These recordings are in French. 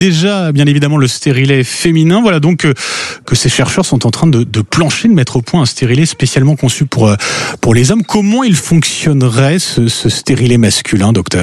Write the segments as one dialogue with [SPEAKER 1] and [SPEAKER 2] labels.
[SPEAKER 1] Déjà, bien évidemment, le stérilet féminin. Voilà donc que ces chercheurs sont en train de plancher, de mettre au point un stérilet spécialement conçu pour les hommes. Comment il fonctionnerait ce stérilet masculin, docteur ?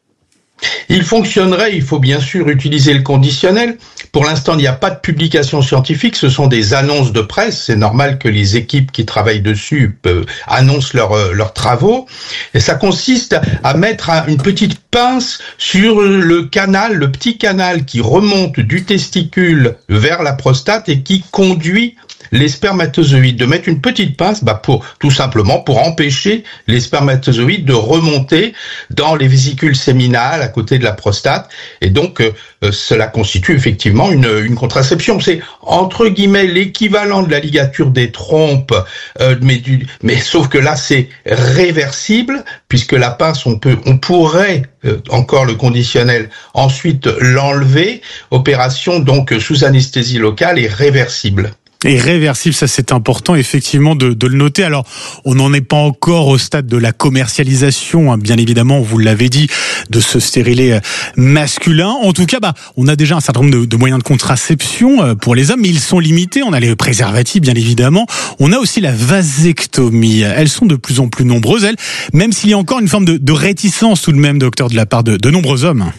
[SPEAKER 2] Il fonctionnerait, il faut bien sûr utiliser le conditionnel. Pour l'instant, il n'y a pas de publication scientifique, ce sont des annonces de presse. C'est normal que les équipes qui travaillent dessus annoncent leurs travaux. Et ça consiste à mettre une petite pince sur le petit canal qui remonte du testicule vers la prostate et qui conduit les spermatozoïdes, de mettre une petite pince tout simplement pour empêcher les spermatozoïdes de remonter dans les vésicules séminales à côté de la prostate. Et donc, cela constitue effectivement une contraception. C'est entre guillemets l'équivalent de la ligature des trompes, mais sauf que là c'est réversible puisque la pince on pourrait encore le conditionnel ensuite l'enlever. Opération donc sous anesthésie locale et réversible.
[SPEAKER 1] Et réversible, ça c'est important effectivement de le noter. Alors, on n'en est pas encore au stade de la commercialisation, hein, bien évidemment, vous l'avez dit, de ce stérilet masculin. En tout cas, on a déjà un certain nombre de moyens de contraception pour les hommes, mais ils sont limités. On a les préservatifs, bien évidemment. On a aussi la vasectomie. Elles sont de plus en plus nombreuses, elles, même s'il y a encore une forme de réticence tout de même, docteur, de la part de nombreux hommes.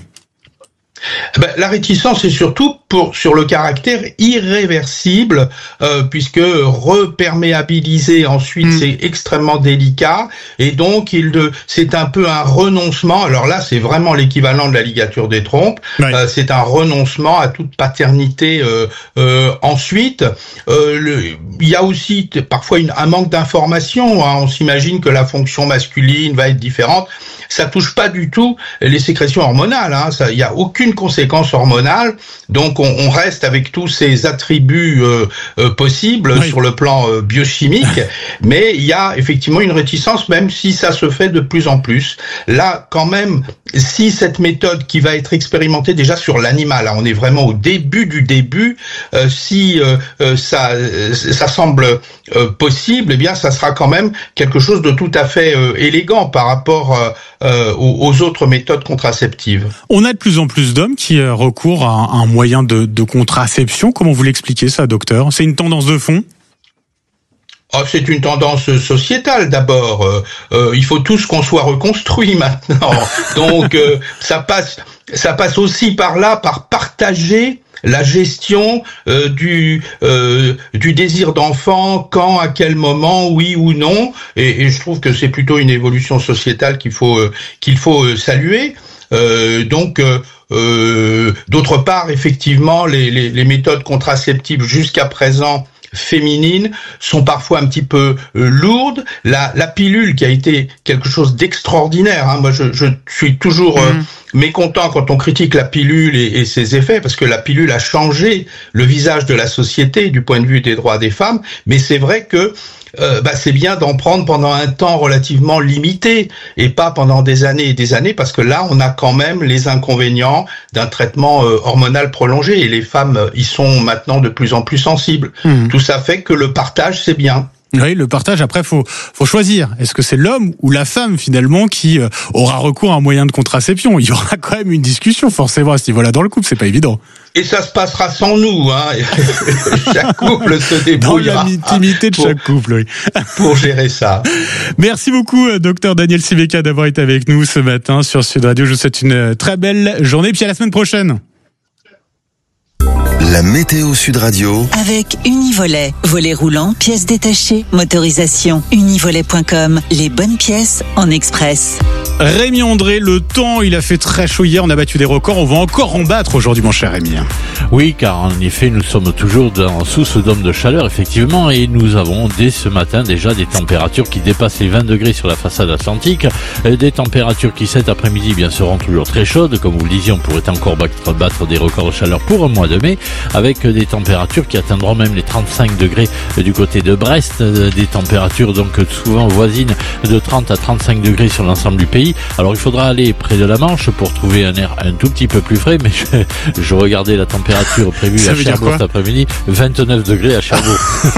[SPEAKER 2] La réticence est surtout sur le caractère irréversible, puisque reperméabiliser ensuite c'est extrêmement délicat et donc c'est un peu un renoncement. Alors là c'est vraiment l'équivalent de la ligature des trompes. Ouais. C'est un renoncement à toute paternité. Ensuite, il y a aussi parfois un manque d'information. Hein. On s'imagine que la fonction masculine va être différente. Ça touche pas du tout les sécrétions hormonales. Hein. Il y a aucune conséquence hormonale. Donc on reste avec tous ces attributs possibles sur le plan biochimique, mais il y a effectivement une réticence, même si ça se fait de plus en plus. Là, quand même, si cette méthode qui va être expérimentée déjà sur l'animal, là, on est vraiment au début du début, si ça semble possible, eh bien, ça sera quand même quelque chose de tout à fait élégant par rapport aux autres méthodes contraceptives.
[SPEAKER 1] On a de plus en plus d'hommes qui recourent à un moyen de contraception. Comment vous l'expliquez ça, docteur ? C'est une tendance de fond ?
[SPEAKER 2] C'est une tendance sociétale d'abord. Il faut tous qu'on soit reconstruit maintenant. Donc ça passe aussi par partager la gestion du désir d'enfant, quand, à quel moment, oui ou non. Et je trouve que c'est plutôt une évolution sociétale qu'il faut saluer. D'autre part, effectivement, les méthodes contraceptives jusqu'à présent féminines sont parfois un petit peu lourdes. La pilule qui a été quelque chose d'extraordinaire. Hein. Moi, je suis toujours mécontent quand on critique la pilule et ses effets, parce que la pilule a changé le visage de la société du point de vue des droits des femmes. Mais c'est vrai que c'est bien d'en prendre pendant un temps relativement limité et pas pendant des années et des années, parce que là on a quand même les inconvénients d'un traitement hormonal prolongé et les femmes y sont maintenant de plus en plus sensibles. Tout ça fait que le partage c'est bien.
[SPEAKER 1] Oui, le partage, après, faut choisir. Est-ce que c'est l'homme ou la femme, finalement, qui aura recours à un moyen de contraception ? Il y aura quand même une discussion, forcément, à ce niveau-là dans le couple, c'est pas évident.
[SPEAKER 2] Et ça se passera sans nous, hein. Chaque couple se débrouillera.
[SPEAKER 1] Dans l'intimité de chaque couple, oui.
[SPEAKER 2] Pour gérer ça.
[SPEAKER 1] Merci beaucoup, docteur Daniel Siveka, d'avoir été avec nous ce matin sur Sud Radio. Je vous souhaite une très belle journée, puis à la semaine prochaine.
[SPEAKER 3] La météo Sud Radio.
[SPEAKER 4] Avec Univolet. Volet roulant, pièces détachées, motorisation. Univolet.com. Les bonnes pièces en express.
[SPEAKER 1] Rémi André, le temps, il a fait très chaud hier, on a battu des records, on va encore en battre aujourd'hui, mon cher Rémi.
[SPEAKER 5] Oui, car en effet, nous sommes toujours sous ce dôme de chaleur, effectivement, et nous avons dès ce matin déjà des températures qui dépassent les 20 degrés sur la façade atlantique, des températures qui cet après-midi bien seront toujours très chaudes, comme vous le disiez, on pourrait encore battre des records de chaleur pour un mois de mai, avec des températures qui atteindront même les 35 degrés du côté de Brest, des températures donc souvent voisines de 30 à 35 degrés sur l'ensemble du pays. Alors il faudra aller près de la Manche pour trouver un air un tout petit peu plus frais, mais je regardais la température prévue à Cherbourg cet après-midi, 29 degrés à Cherbourg.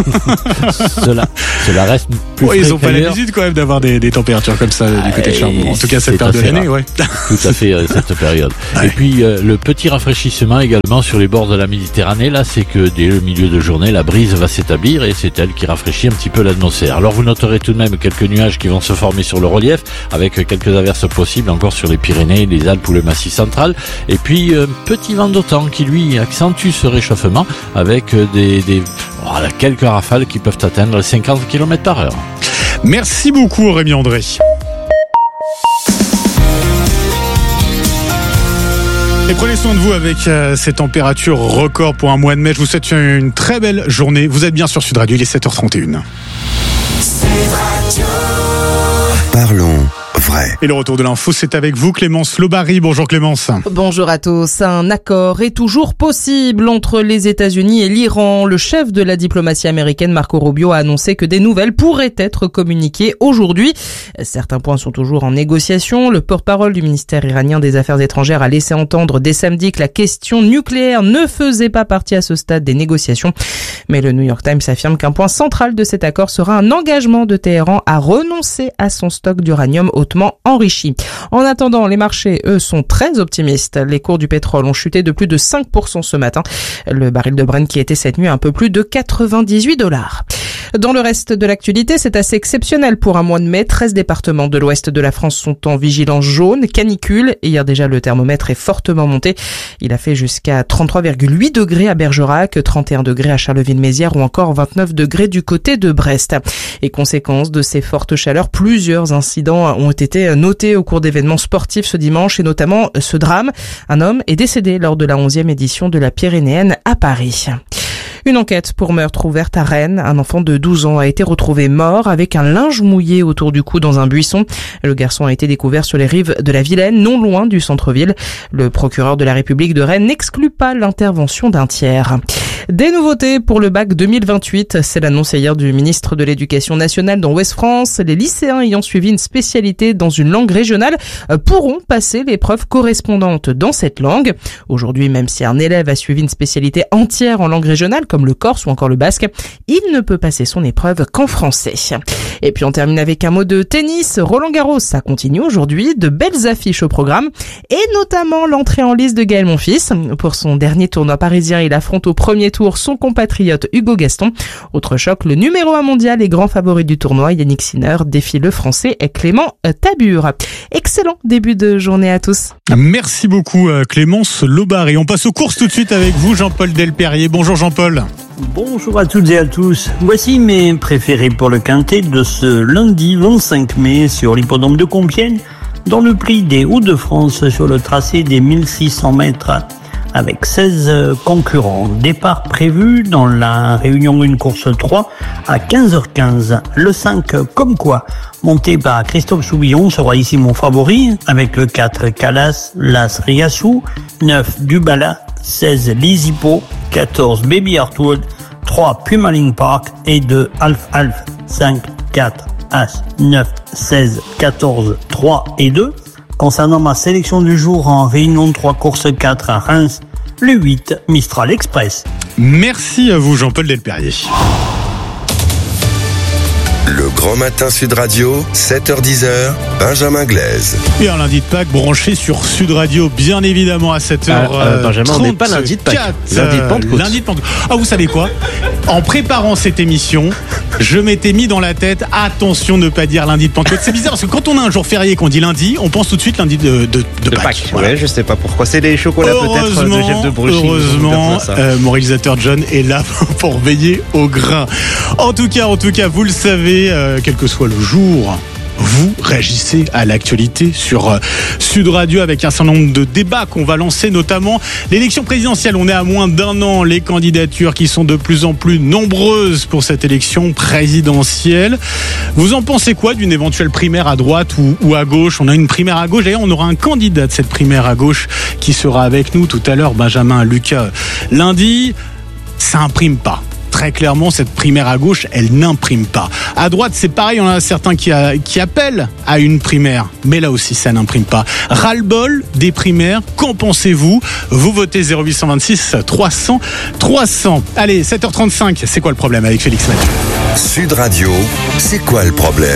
[SPEAKER 5] cela reste plus frais.
[SPEAKER 1] Ils ont pas l'habitude quand même d'avoir des températures comme ça du côté de Cherbourg. En tout cas cette période de l'année, ouais.
[SPEAKER 5] Tout à fait, cette période. Ouais. Et puis le petit rafraîchissement également sur les bords de la Méditerranée, là c'est que dès le milieu de journée, la brise va s'établir et c'est elle qui rafraîchit un petit peu l'atmosphère. Alors vous noterez tout de même quelques nuages qui vont se former sur le relief, avec quelques averses possibles encore sur les Pyrénées, les Alpes ou le Massif central. Et puis petit vent d'automne qui lui accentue ce réchauffement avec quelques rafales qui peuvent atteindre 50 km/h.
[SPEAKER 1] Merci beaucoup Rémi André. Et prenez soin de vous avec ces températures records pour un mois de mai. Je vous souhaite une très belle journée. Vous êtes bien sur Sud Radio, il est 7h31.
[SPEAKER 3] Parlons vrai.
[SPEAKER 1] Et le retour de l'info, c'est avec vous, Clémence Lobary. Bonjour Clémence.
[SPEAKER 6] Bonjour à tous. Un accord est toujours possible entre les États-Unis et l'Iran. Le chef de la diplomatie américaine, Marco Rubio, a annoncé que des nouvelles pourraient être communiquées aujourd'hui. Certains points sont toujours en négociation. Le porte-parole du ministère iranien des Affaires étrangères a laissé entendre dès samedi que la question nucléaire ne faisait pas partie à ce stade des négociations. Mais le New York Times affirme qu'un point central de cet accord sera un engagement de Téhéran à renoncer à son stock d'uranium hautement enrichi. En attendant, les marchés, eux, sont très optimistes. Les cours du pétrole ont chuté de plus de 5% ce matin. Le baril de Brent qui était cette nuit à un peu plus de $98. Dans le reste de l'actualité, c'est assez exceptionnel pour un mois de mai. 13 départements de l'ouest de la France sont en vigilance jaune, canicule. Hier déjà, le thermomètre est fortement monté. Il a fait jusqu'à 33,8 degrés à Bergerac, 31 degrés à Charleville-Mézières ou encore 29 degrés du côté de Brest. Et conséquence de ces fortes chaleurs, plusieurs incidents ont été notés au cours d'événements sportifs ce dimanche et notamment ce drame. Un homme est décédé lors de la 11e édition de la Pyrénéenne à Paris. Une enquête pour meurtre ouverte à Rennes. Un enfant de 12 ans a été retrouvé mort avec un linge mouillé autour du cou dans un buisson. Le garçon a été découvert sur les rives de la Vilaine, non loin du centre-ville. Le procureur de la République de Rennes n'exclut pas l'intervention d'un tiers. Des nouveautés pour le bac 2028. C'est l'annonce hier du ministre de l'Éducation nationale dans Ouest France. Les lycéens ayant suivi une spécialité dans une langue régionale pourront passer l'épreuve correspondante dans cette langue. Aujourd'hui, même si un élève a suivi une spécialité entière en langue régionale, comme le corse ou encore le basque, il ne peut passer son épreuve qu'en français. Et puis on termine avec un mot de tennis. Roland Garros, ça continue aujourd'hui. De belles affiches au programme et notamment l'entrée en lice de Gaël Monfils. Pour son dernier tournoi parisien, il affronte au premier tour son compatriote Hugo Gaston. Autre choc, le numéro 1 mondial et grand favori du tournoi, Yannick Sinner, défie le français Clément Tabur. Excellent début de journée à tous.
[SPEAKER 1] Merci beaucoup Clémence Lobary. On passe aux courses tout de suite avec vous, Jean-Paul Delperrier. Bonjour Jean-Paul.
[SPEAKER 7] Bonjour à toutes et à tous. Voici mes préférés pour le quintet de ce lundi 25 mai sur l'hippodrome de Compiègne, dans le prix des Hauts-de-France sur le tracé des 1600 mètres, avec 16 concurrents. Départ prévu dans la Réunion 1 course 3 à 15h15. Le 5 comme quoi, monté par Christophe Soubillon, sera ici mon favori, avec le 4 Calas, l'As Riassou, 9 Dubala, 16 Lizipo, 14 Baby Hartwood, 3 Pumaling Park et 2 Alf, 5, 4, As, 9, 16, 14, 3 et 2. Concernant ma sélection du jour en Réunion 3 course 4 à Reims, le 8 Mistral Express.
[SPEAKER 1] Merci à vous Jean-Paul Delperrier.
[SPEAKER 3] Le Grand Matin Sud Radio, 7h-10h, Benjamin Glaise.
[SPEAKER 1] Et un lundi de Pâques branché sur Sud Radio, bien évidemment à 7h.
[SPEAKER 8] Benjamin, on n'est pas lundi de Pâques, lundi de Pentecôte.
[SPEAKER 1] Lundi de Pentecôte. Ah, vous savez quoi ? En préparant cette émission, je m'étais mis dans la tête, attention ne pas dire lundi de Pentecôte. C'est bizarre parce que quand on a un jour férié et qu'on dit lundi, on pense tout de suite lundi de Pâques.
[SPEAKER 8] Voilà. Ouais, je sais pas pourquoi. C'est les chocolats peut-être de Jeff de Bruchy.
[SPEAKER 1] Heureusement, mon réalisateur John est là pour veiller au grain. En tout cas, vous le savez, quel que soit le jour vous réagissez à l'actualité sur Sud Radio avec un certain nombre de débats qu'on va lancer, notamment l'élection présidentielle. On est à moins d'1 an, les candidatures qui sont de plus en plus nombreuses pour cette élection présidentielle. Vous en pensez quoi d'une éventuelle primaire à droite ou à gauche? On a une primaire à gauche, d'ailleurs on aura un candidat de cette primaire à gauche qui sera avec nous tout à l'heure, Benjamin Lucas, lundi. Ça imprime pas. Très clairement, cette primaire à gauche, elle n'imprime pas. À droite, c'est pareil, on a certains qui appellent à une primaire, mais là aussi, ça n'imprime pas. Ras-le-bol des primaires, qu'en pensez-vous? Vous votez 0826 300 300. Allez, 7h35, c'est quoi le problème avec Félix Mathieu?
[SPEAKER 3] Sud Radio, c'est quoi le problème?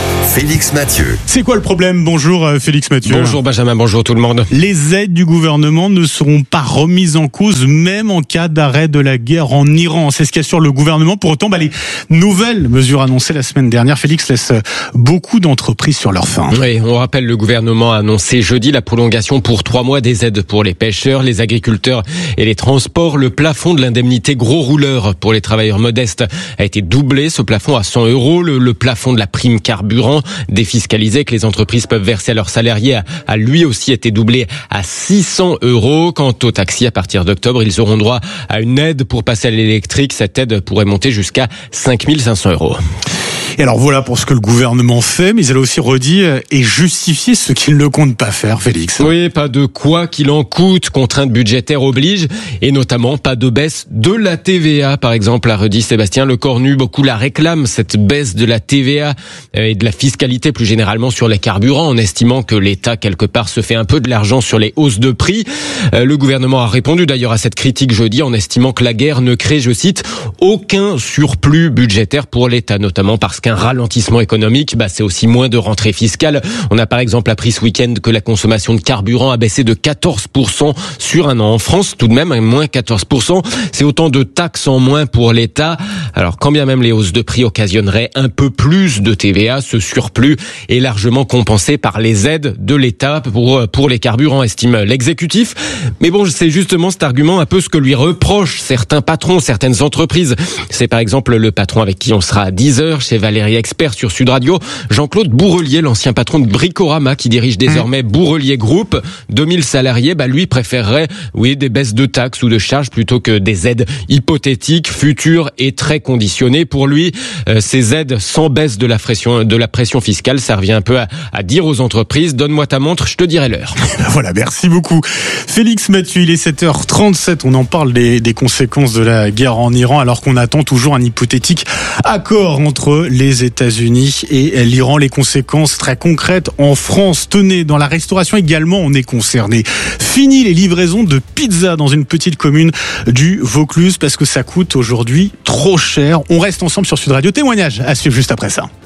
[SPEAKER 3] Félix Mathieu.
[SPEAKER 1] C'est quoi le problème? Bonjour Félix Mathieu.
[SPEAKER 9] Bonjour Benjamin, bonjour tout le monde.
[SPEAKER 1] Les aides du gouvernement ne seront pas remises en cause, même en cas d'arrêt de la guerre en Iran. C'est ce qu'assure le gouvernement. Pour autant, les nouvelles mesures annoncées la semaine dernière, Félix, laissent beaucoup d'entreprises sur leur faim.
[SPEAKER 9] Oui, on rappelle, le gouvernement a annoncé jeudi la prolongation pour 3 mois des aides pour les pêcheurs, les agriculteurs et les transports. Le plafond de l'indemnité gros rouleur pour les travailleurs modestes a été doublé, ce plafond à 100 €. Le plafond de la prime carburant défiscalisé que les entreprises peuvent verser à leurs salariés a lui aussi été doublé à 600 €. Quant aux taxis, à partir d'octobre, ils auront droit à une aide pour passer à l'électrique. Cette aide pourrait monter jusqu'à 5 500 €.
[SPEAKER 1] Et alors voilà pour ce que le gouvernement fait, mais il a aussi redit et justifié ce qu'il ne compte pas faire, Félix.
[SPEAKER 9] Oui, pas de quoi qu'il en coûte, contrainte budgétaire oblige, et notamment pas de baisse de la TVA, par exemple, a redit Sébastien Lecornu. Beaucoup la réclament, cette baisse de la TVA et de la fiscalité plus généralement sur les carburants, en estimant que l'État, quelque part, se fait un peu de l'argent sur les hausses de prix. Le gouvernement a répondu d'ailleurs à cette critique jeudi en estimant que la guerre ne crée, je cite, aucun surplus budgétaire pour l'État, notamment parce qu'un ralentissement économique, c'est aussi moins de rentrées fiscales. On a par exemple appris ce week-end que la consommation de carburant a baissé de 14% sur un an. En France, tout de même, moins 14%. C'est autant de taxes en moins pour l'État. Alors, quand bien même les hausses de prix occasionneraient un peu plus de TVA, ce surplus est largement compensé par les aides de l'État pour les carburants, estime l'exécutif. Mais bon, c'est justement cet argument un peu ce que lui reprochent certains patrons, certaines entreprises. C'est par exemple le patron avec qui on sera à 10h chez Valérie Expert sur Sud Radio, Jean-Claude Bourrelier, l'ancien patron de Bricorama qui dirige désormais Bourrelier Group. 2000 salariés, lui préférerait, des baisses de taxes ou de charges plutôt que des aides hypothétiques, futures et très conditionnées. Pour lui, ces aides sans baisse de la pression fiscale, ça revient un peu à dire aux entreprises, donne-moi ta montre, je te dirai l'heure.
[SPEAKER 1] Voilà, merci beaucoup. Félix Mathieu, il est 7h37, on en parle des conséquences de la guerre en Iran, alors qu'on attend toujours un hypothétique accord entre les États-Unis et l'Iran. Les conséquences très concrètes en France. Tenez, dans la restauration également, on est concerné. Fini les livraisons de pizza dans une petite commune du Vaucluse parce que ça coûte aujourd'hui trop cher. On reste ensemble sur Sud Radio. Témoignage à suivre juste après ça.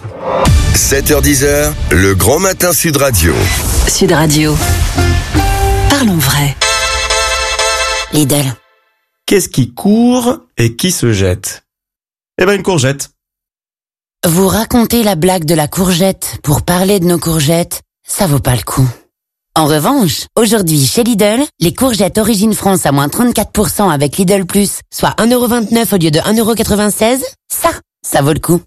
[SPEAKER 3] 7h10, le grand matin Sud Radio.
[SPEAKER 4] Sud Radio. Parlons vrai. Lidl.
[SPEAKER 10] Qu'est-ce qui court et qui se jette? Une courgette.
[SPEAKER 11] Vous racontez la blague de la courgette pour parler de nos courgettes, ça vaut pas le coup. En revanche, aujourd'hui chez Lidl, les courgettes Origine France à moins 34% avec Lidl Plus, soit 1,29€ au lieu de 1,96€, ça vaut le coup.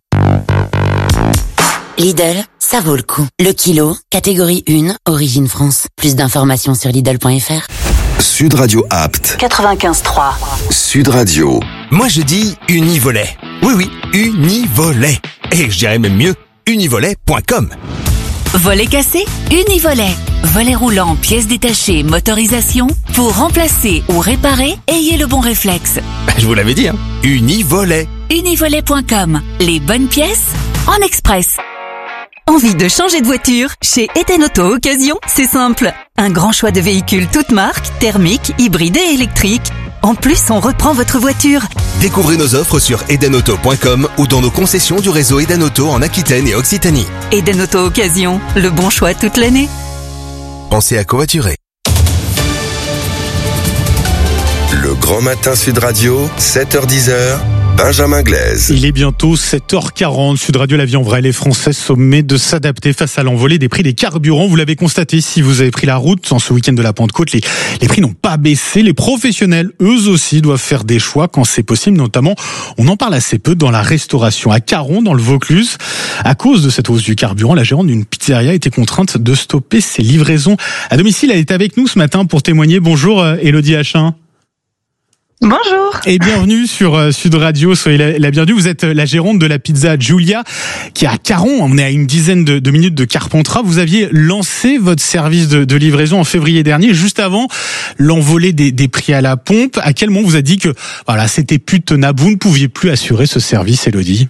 [SPEAKER 11] Lidl, ça vaut le coup. Le kilo, catégorie 1, Origine France. Plus d'informations sur Lidl.fr.
[SPEAKER 3] Sud Radio Apt.
[SPEAKER 4] 95.3.
[SPEAKER 3] Sud Radio.
[SPEAKER 12] Moi je dis Univolet. Oui, Univolet. Et je dirais même mieux, univolet.com.
[SPEAKER 13] Volet cassé, Univolet. Volet roulant, pièces détachées, motorisation. Pour remplacer ou réparer, ayez le bon réflexe.
[SPEAKER 12] Je vous l'avais dit, Univolet.
[SPEAKER 13] Univolet.com. Les bonnes pièces en express. Envie de changer de voiture? Chez Eden Auto Occasion, c'est simple. Un grand choix de véhicules toutes marques, thermiques, hybrides et électriques. En plus, on reprend votre voiture.
[SPEAKER 12] Découvrez nos offres sur edenauto.com ou dans nos concessions du réseau Eden Auto en Aquitaine et Occitanie.
[SPEAKER 13] Eden Auto Occasion, le bon choix toute l'année.
[SPEAKER 12] Pensez à covoiturer.
[SPEAKER 3] Le grand matin Sud Radio, 7h10, Benjamin Glaise.
[SPEAKER 1] Il est bientôt 7h40. Sud Radio, la vie en vrai, les Français sommés de s'adapter face à l'envolée des prix des carburants. Vous l'avez constaté si vous avez pris la route en ce week-end de la Pentecôte. Les prix n'ont pas baissé. Les professionnels, eux aussi, doivent faire des choix quand c'est possible. Notamment, on en parle assez peu dans la restauration. À Caron, dans le Vaucluse, à cause de cette hausse du carburant, la gérante d'une pizzeria a été contrainte de stopper ses livraisons à domicile. Elle est avec nous ce matin pour témoigner. Bonjour, Élodie Hachin.
[SPEAKER 14] Bonjour.
[SPEAKER 1] Et bienvenue sur Sud Radio, soyez la bienvenue. Vous êtes la gérante de la pizza Giulia qui est à Caron. On est à une dizaine de minutes de Carpentras. Vous aviez lancé votre service de livraison en février dernier, juste avant l'envolée des prix à la pompe. À quel moment vous a dit que voilà, c'était plus tenable, vous ne pouviez plus assurer ce service, Élodie?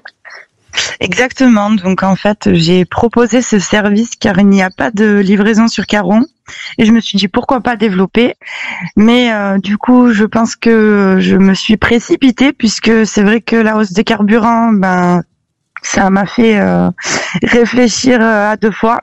[SPEAKER 14] Exactement. Donc en fait, j'ai proposé ce service car il n'y a pas de livraison sur Caron. Et je me suis dit pourquoi pas développer. Mais du coup, je pense que je me suis précipitée puisque c'est vrai que la hausse des carburants, ça m'a fait réfléchir à deux fois.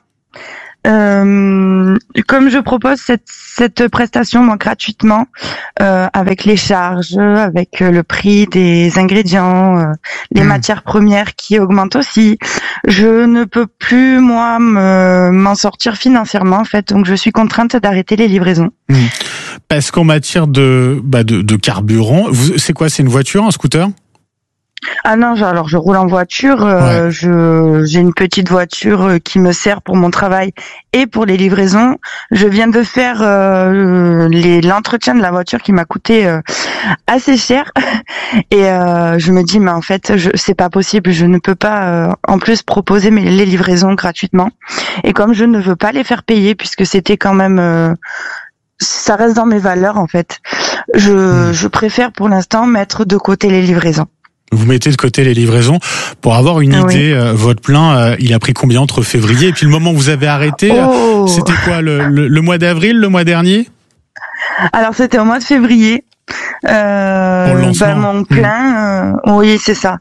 [SPEAKER 14] Comme je propose cette prestation moi gratuitement, avec les charges, avec le prix des ingrédients, les matières premières qui augmentent aussi, je ne peux plus moi m'en sortir financièrement en fait, donc je suis contrainte d'arrêter les livraisons.
[SPEAKER 1] Parce qu'en matière de carburant, c'est quoi, c'est une voiture, un scooter?
[SPEAKER 14] Ah non, alors je roule en voiture, j'ai une petite voiture qui me sert pour mon travail et pour les livraisons. Je viens de faire l'entretien de la voiture qui m'a coûté assez cher et je me dis mais en fait c'est pas possible, je ne peux pas en plus proposer les livraisons gratuitement et comme je ne veux pas les faire payer puisque c'était quand même ça reste dans mes valeurs en fait. Je préfère pour l'instant mettre de côté les livraisons.
[SPEAKER 1] Vous mettez de côté les livraisons. Pour avoir une idée, votre plein, il a pris combien entre février et puis le moment où vous avez arrêté, c'était quoi, le mois d'avril, le mois dernier?
[SPEAKER 14] Alors c'était au mois de février. Mon plein, oui c'est ça.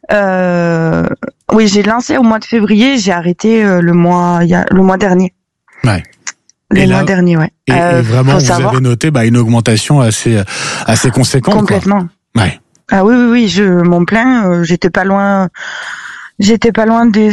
[SPEAKER 14] Oui, j'ai lancé au mois de février, j'ai arrêté le mois dernier.
[SPEAKER 1] Ouais.
[SPEAKER 14] Le mois dernier, ouais.
[SPEAKER 1] Et vraiment, vous avez noté une augmentation assez conséquente.
[SPEAKER 14] Complètement.
[SPEAKER 1] Quoi. Ouais.
[SPEAKER 14] Ah oui, mon plein, j'étais pas loin des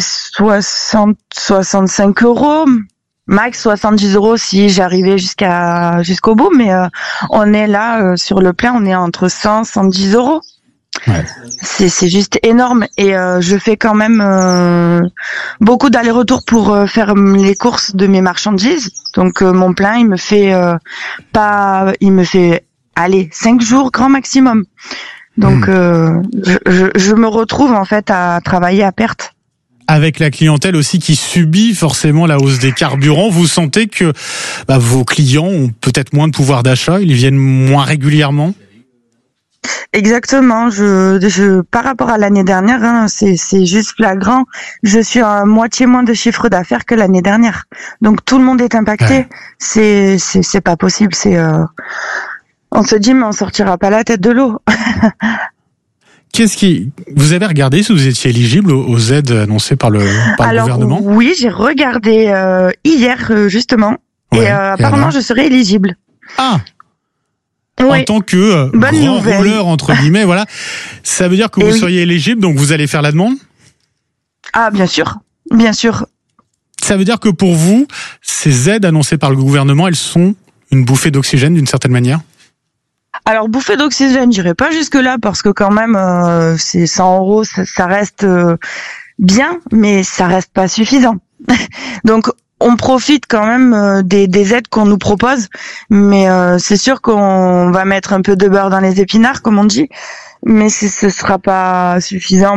[SPEAKER 14] 65 euros, max 70 euros si j'arrivais jusqu'au bout, mais on est là sur le plein, on est entre 100 110 euros. Ouais. C'est juste énorme et je fais quand même beaucoup d'allers-retours pour faire les courses de mes marchandises. Donc mon plein, il me fait 5 jours grand maximum. Donc je me retrouve en fait à travailler à perte.
[SPEAKER 1] Avec la clientèle aussi qui subit forcément la hausse des carburants, vous sentez que vos clients ont peut-être moins de pouvoir d'achat, ils viennent moins régulièrement?
[SPEAKER 14] Exactement. Par rapport à l'année dernière, c'est juste flagrant. Je suis à moitié moins de chiffre d'affaires que l'année dernière. Donc tout le monde est impacté. Ouais. C'est pas possible. On se dit mais on sortira pas la tête de l'eau.
[SPEAKER 1] Vous avez regardé si vous étiez éligible aux aides annoncées par le gouvernement?
[SPEAKER 14] Oui, j'ai regardé hier justement et apparemment je serai éligible.
[SPEAKER 1] Ah.
[SPEAKER 14] Oui.
[SPEAKER 1] En tant que grand rouleur entre guillemets, voilà. Ça veut dire que vous seriez éligible, donc vous allez faire la demande?
[SPEAKER 14] Ah bien sûr, bien sûr.
[SPEAKER 1] Ça veut dire que pour vous, ces aides annoncées par le gouvernement, elles sont une bouffée d'oxygène d'une certaine manière?
[SPEAKER 14] Alors bouffée d'oxygène, j'irai pas jusque là parce que quand même c'est 100 euros, ça reste bien, mais ça reste pas suffisant. Donc on profite quand même des aides qu'on nous propose, mais c'est sûr qu'on va mettre un peu de beurre dans les épinards, comme on dit, mais ce sera pas suffisant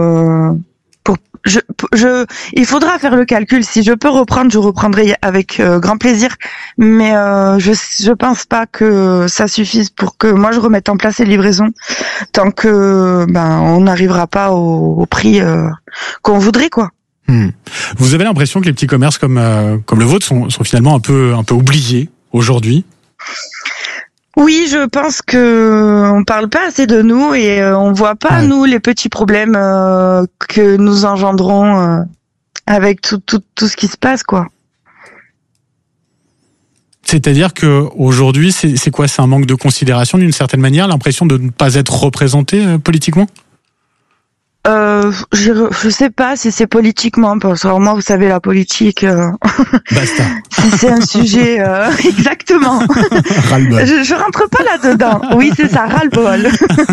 [SPEAKER 14] il faudra faire le calcul. Si je peux reprendre, je reprendrai avec grand plaisir. Mais je pense pas que ça suffise pour que moi je remette en place les livraisons tant que on n'arrivera pas au prix qu'on voudrait quoi.
[SPEAKER 1] Vous avez l'impression que les petits commerces comme le vôtre sont finalement un peu oubliés aujourd'hui?
[SPEAKER 14] Oui, je pense que on parle pas assez de nous et on voit pas nous les petits problèmes que nous engendrons avec tout ce qui se passe quoi.
[SPEAKER 1] C'est-à-dire que aujourd'hui, c'est quoi? C'est un manque de considération d'une certaine manière, l'impression de ne pas être représenté politiquement?
[SPEAKER 14] Je sais pas si c'est politiquement, parce que moi, vous savez, la politique,
[SPEAKER 1] Basta.
[SPEAKER 14] c'est un sujet, exactement.
[SPEAKER 1] Ras-le-bol.
[SPEAKER 14] Je rentre pas là-dedans. Oui, c'est ça, ras-le-bol.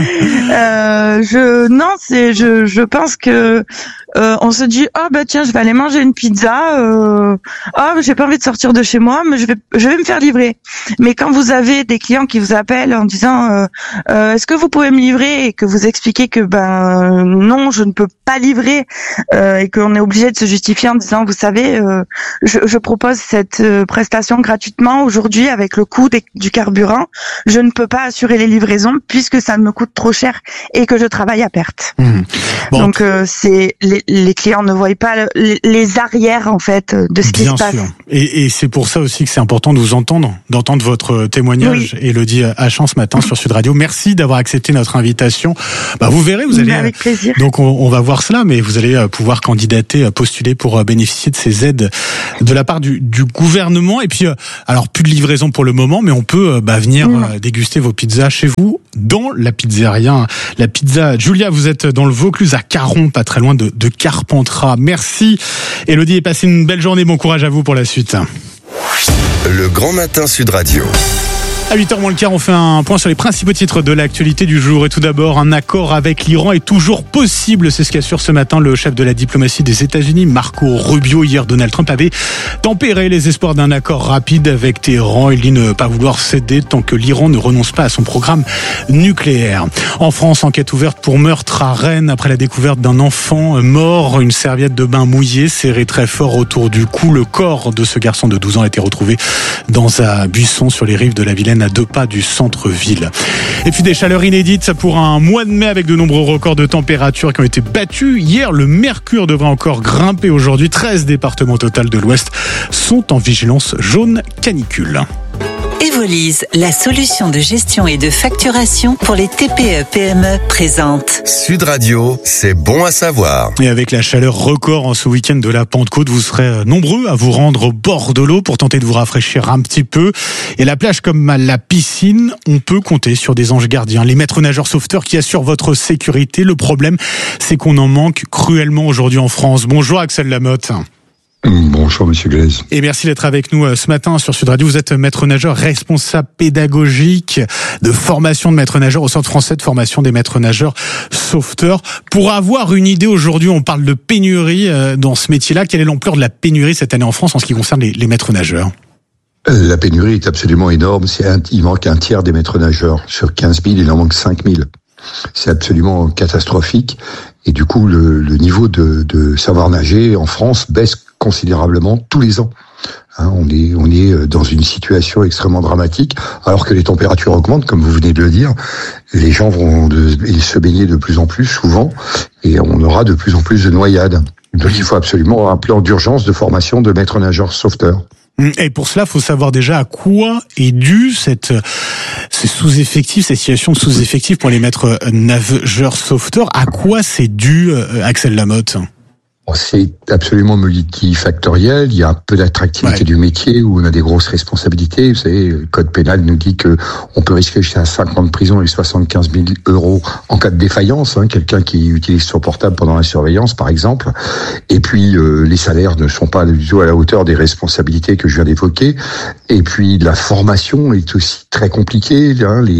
[SPEAKER 14] Je pense que, on se dit, tiens, je vais aller manger une pizza, j'ai pas envie de sortir de chez moi, mais je vais me faire livrer. Mais quand vous avez des clients qui vous appellent en disant, est-ce que vous pouvez me livrer, et que vous expliquez que, non, je ne peux pas livrer, et qu'on est obligé de se justifier en disant, vous savez, je propose cette prestation gratuitement aujourd'hui avec le coût du carburant. Je ne peux pas assurer les livraisons puisque ça me coûte trop cher et que je travaille à perte. Bon. Donc c'est les clients ne voient pas les arrières en fait de ce qui se passe. Bien sûr.
[SPEAKER 1] Et c'est pour ça aussi que c'est important de vous entendre, d'entendre votre témoignage. Oui. Élodie Hachan ce matin sur Sud Radio. Merci d'avoir accepté notre invitation. Vous verrez, vous allez
[SPEAKER 14] avec plaisir.
[SPEAKER 1] Donc on va voir cela, mais vous allez pouvoir candidater, postuler pour bénéficier de ces aides de la part du gouvernement. Et puis alors plus de livraison pour le moment, mais on peut venir déguster vos pizzas chez vous dans la pizzeria. La pizza Julia, vous êtes dans le Vaucluse à Caron, pas très loin de Carpentras. Merci Élodie et passez une belle journée. Bon courage à vous pour la suite.
[SPEAKER 3] Le Grand Matin Sud Radio.
[SPEAKER 1] À 8h moins le quart, on fait un point sur les principaux titres de l'actualité du jour. Et tout d'abord, un accord avec l'Iran est toujours possible. C'est ce qu'assure ce matin le chef de la diplomatie des États-Unis, Marco Rubio. Hier, Donald Trump avait tempéré les espoirs d'un accord rapide avec Téhéran. Il dit ne pas vouloir céder tant que l'Iran ne renonce pas à son programme nucléaire. En France, enquête ouverte pour meurtre à Rennes après la découverte d'un enfant mort. Une serviette de bain mouillée serrée très fort autour du cou. Le corps de ce garçon de 12 ans a été retrouvé dans un buisson sur les rives de la Vilaine, à 2 pas du centre-ville. Et puis des chaleurs inédites pour un mois de mai avec de nombreux records de température qui ont été battus. Hier, le mercure devrait encore grimper aujourd'hui. 13 départements total de l'Ouest sont en vigilance jaune canicule.
[SPEAKER 4] Evolise, la solution de gestion et de facturation pour les TPE-PME présente.
[SPEAKER 3] Sud Radio, c'est bon à savoir.
[SPEAKER 1] Et avec la chaleur record en ce week-end de la Pentecôte, vous serez nombreux à vous rendre au bord de l'eau pour tenter de vous rafraîchir un petit peu. Et la plage comme la piscine, on peut compter sur des anges gardiens, les maîtres nageurs sauveteurs qui assurent votre sécurité. Le problème, c'est qu'on en manque cruellement aujourd'hui en France. Bonjour Axel Lamotte.
[SPEAKER 15] Bonjour Monsieur Glaise.
[SPEAKER 1] Et merci d'être avec nous ce matin sur Sud Radio. Vous êtes maître nageur, responsable pédagogique de formation de maître nageur au Centre français de formation des maîtres nageurs sauveteurs. Pour avoir une idée, aujourd'hui on parle de pénurie dans ce métier-là. Quelle est l'ampleur de la pénurie cette année en France en ce qui concerne les maîtres nageurs ?
[SPEAKER 15] La pénurie est absolument énorme. Il manque un tiers des maîtres nageurs. Sur 15 000, il en manque 5 000. C'est absolument catastrophique. Et du coup, le niveau de savoir nager en France baisse considérablement tous les ans. On est dans une situation extrêmement dramatique, alors que les températures augmentent, comme vous venez de le dire. Les gens vont se baigner de plus en plus souvent, et on aura de plus en plus de noyades. Donc il faut absolument un plan d'urgence de formation de maîtres nageurs sauveteurs.
[SPEAKER 1] Et pour cela, il faut savoir déjà à quoi est dû ces sous-effectifs, ces situations de sous-effectifs pour les maîtres nageurs sauveteurs. À quoi c'est dû, Axel Lamotte ?
[SPEAKER 15] C'est absolument multifactoriel. Il y a un peu d'attractivité du métier où on a des grosses responsabilités. Vous savez, le code pénal nous dit que on peut risquer jusqu'à 5 ans de prison et 75 000 € en cas de défaillance. Quelqu'un qui utilise son portable pendant la surveillance, par exemple. Et puis, les salaires ne sont pas du tout à la hauteur des responsabilités que je viens d'évoquer. Et puis, la formation est aussi très compliquée.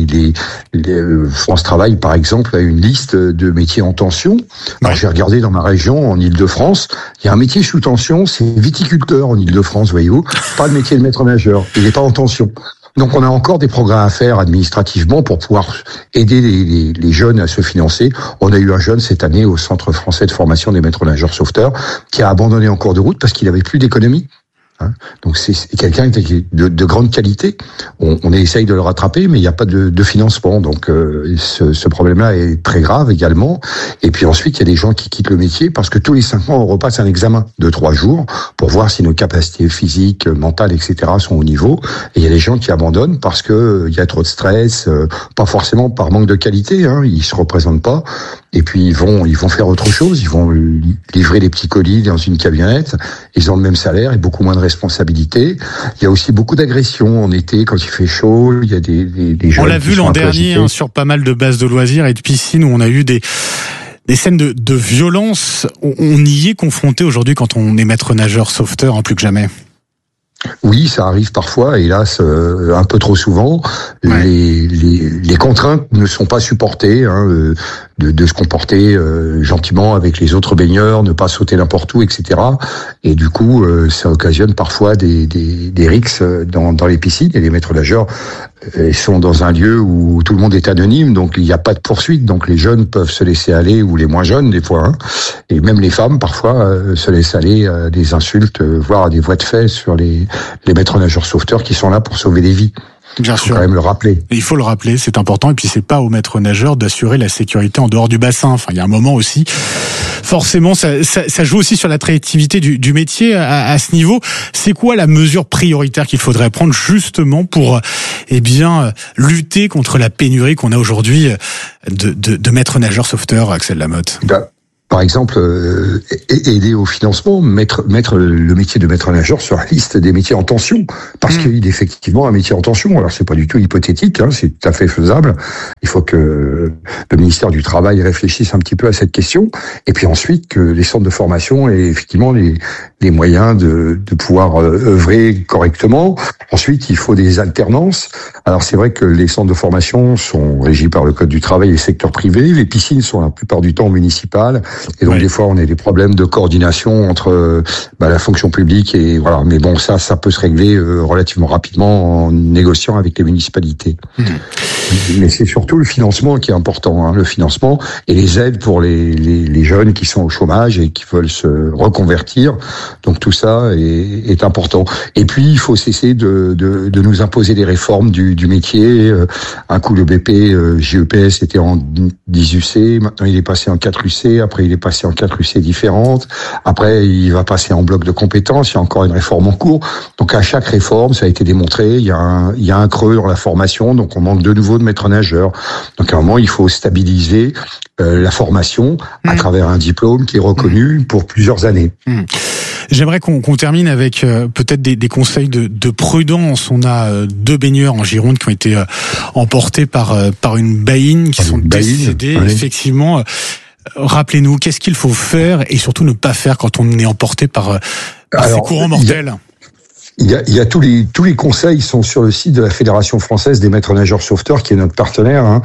[SPEAKER 15] France Travail, par exemple, a une liste de métiers en tension. Alors, j'ai regardé dans ma région, en Île-de-France, il y a un métier sous tension, c'est viticulteur en Île-de-France, voyez-vous. Pas de métier de maître nageur. Il n'est pas en tension. Donc on a encore des progrès à faire administrativement pour pouvoir aider les jeunes à se financer. On a eu un jeune cette année au Centre français de formation des maîtres nageurs sauveteurs qui a abandonné en cours de route parce qu'il n'avait plus d'économie. Donc c'est quelqu'un de grande qualité. On essaye de le rattraper, mais il n'y a pas de financement. Donc ce problème-là est très grave également. Et puis ensuite, il y a des gens qui quittent le métier parce que tous les 5 mois, on repasse un examen de 3 jours pour voir si nos capacités physiques, mentales, etc. sont au niveau. Et il y a des gens qui abandonnent parce que il y a trop de stress, pas forcément par manque de qualité. Ils se représentent pas. et puis ils vont faire autre chose, ils vont livrer des petits colis dans une camionnette, ils ont le même salaire et beaucoup moins de responsabilités. Il y a aussi beaucoup d'agressions en été quand il fait chaud, il y a des jeunes.
[SPEAKER 1] On l'a vu l'an dernier sur pas mal de bases de loisirs et de piscines où on a eu des scènes de violence. On y est confronté aujourd'hui quand on est maître nageur sauveteur, plus que jamais.
[SPEAKER 15] Oui, ça arrive parfois, hélas, un peu trop souvent. Ouais. Les contraintes ne sont pas supportées, de se comporter gentiment avec les autres baigneurs, ne pas sauter n'importe où, etc. Et du coup, ça occasionne parfois des rixes dans les piscines. Et les maîtres nageurs sont dans un lieu où tout le monde est anonyme, donc il n'y a pas de poursuite. Donc les jeunes peuvent se laisser aller, ou les moins jeunes des fois, et même les femmes parfois se laissent aller à des insultes, voire à des voies de fait sur les maîtres nageurs sauveteurs qui sont là pour sauver des vies.
[SPEAKER 1] Bien sûr.
[SPEAKER 15] Il faut quand même le rappeler.
[SPEAKER 1] Et il faut le rappeler, c'est important. Et puis c'est pas aux maîtres nageurs d'assurer la sécurité en dehors du bassin. Enfin, il y a un moment aussi. Forcément, ça joue aussi sur l'attractivité du métier à ce niveau. C'est quoi la mesure prioritaire qu'il faudrait prendre justement pour, lutter contre la pénurie qu'on a aujourd'hui de maîtres nageurs sauveteurs, Axel Lamotte?
[SPEAKER 15] Par exemple, aider au financement, mettre le métier de maître nageur sur la liste des métiers en tension, parce qu'il est effectivement un métier en tension. Alors c'est pas du tout hypothétique, c'est tout à fait faisable. Il faut que le ministère du Travail réfléchisse un petit peu à cette question, et puis ensuite que les centres de formation aient effectivement les moyens de pouvoir œuvrer correctement. Ensuite, il faut des alternances. Alors c'est vrai que les centres de formation sont régis par le Code du travail et le secteur privé. Les piscines sont la plupart du temps municipales. Et donc, des fois, on a des problèmes de coordination entre la fonction publique et voilà. Mais bon, ça peut se régler relativement rapidement en négociant avec les municipalités. Mais c'est surtout le financement qui est important, le financement et les aides pour les jeunes qui sont au chômage et qui veulent se reconvertir. Donc tout ça est important. Et puis, il faut cesser de nous imposer des réformes du métier. Un coup, le BP GEPS était en 10 UC, maintenant il est passé en 4 UC, après il est passé en 4 UC différentes, après il va passer en bloc de compétences, il y a encore une réforme en cours. Donc à chaque réforme, ça a été démontré, il y a un creux dans la formation, donc on manque de nouveau de maîtres nageurs. Donc à un moment, il faut stabiliser la formation à travers un diplôme qui est reconnu pour plusieurs années.
[SPEAKER 1] J'aimerais qu'on termine avec peut-être des conseils de prudence. On a 2 baigneurs en Gironde qui ont été emportés par une baïne, qui sont décédés. Oui. Effectivement, rappelez-nous, qu'est-ce qu'il faut faire et surtout ne pas faire quand on est emporté par ces courants mortels?
[SPEAKER 15] Il y a tous les conseils sont sur le site de la Fédération française des maîtres nageurs sauveteurs, qui est notre partenaire.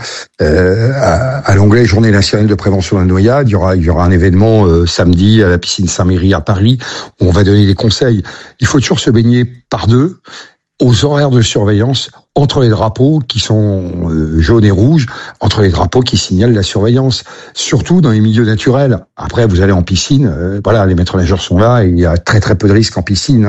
[SPEAKER 15] À l'onglet Journée nationale de prévention de la noyade, il y aura un événement samedi à la piscine Saint-Méry à Paris où on va donner des conseils. Il faut toujours se baigner par 2 aux horaires de surveillance entre les drapeaux qui sont jaunes et rouges, entre les drapeaux qui signalent la surveillance, surtout dans les milieux naturels. Après, vous allez en piscine, les maîtres nageurs sont là et il y a très très peu de risques en piscine.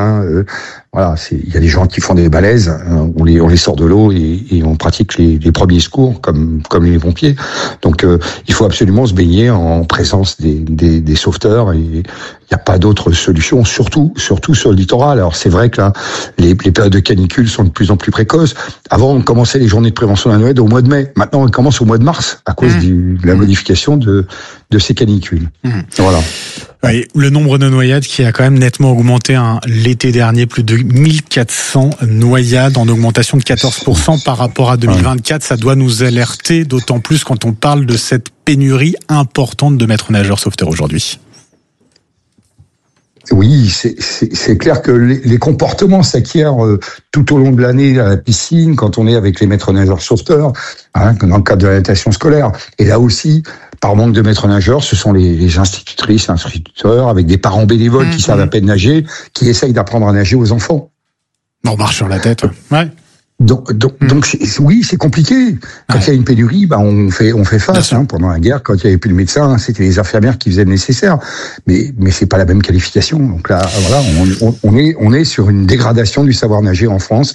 [SPEAKER 15] Il y a des gens qui font des balaises, on les sort de l'eau et on pratique les premiers secours comme les pompiers. Donc il faut absolument se baigner en présence des sauveteurs et il n'y a pas d'autre solution, surtout sur le littoral. Alors c'est vrai que là, les périodes de canicule sont de plus en plus précoces. Avant, on commençait les journées de prévention de la noyade au mois de mai. Maintenant, on commence au mois de mars à cause de la modification de ces canicules. Voilà.
[SPEAKER 1] Oui, le nombre de noyades qui a quand même nettement augmenté l'été dernier, plus de 1400 noyades en augmentation de 14% par rapport à 2024. Ça doit nous alerter, d'autant plus quand on parle de cette pénurie importante de maîtres nageurs sauveteurs aujourd'hui.
[SPEAKER 15] Oui, c'est clair que les comportements s'acquièrent tout au long de l'année à la piscine, quand on est avec les maîtres nageurs sauveteurs, dans le cadre de la natation scolaire. Et là aussi, par manque de maîtres nageurs, ce sont les institutrices, instituteurs, avec des parents bénévoles qui savent à peine nager, qui essayent d'apprendre à nager aux enfants.
[SPEAKER 1] On marche sur la tête. Ouais.
[SPEAKER 15] Donc oui, c'est compliqué. Quand il y a une pénurie, on fait face. Pendant la guerre, quand il n'y avait plus de médecins, c'était les infirmières qui faisaient le nécessaire. Mais c'est pas la même qualification. Donc là, voilà, on est sur une dégradation du savoir nager en France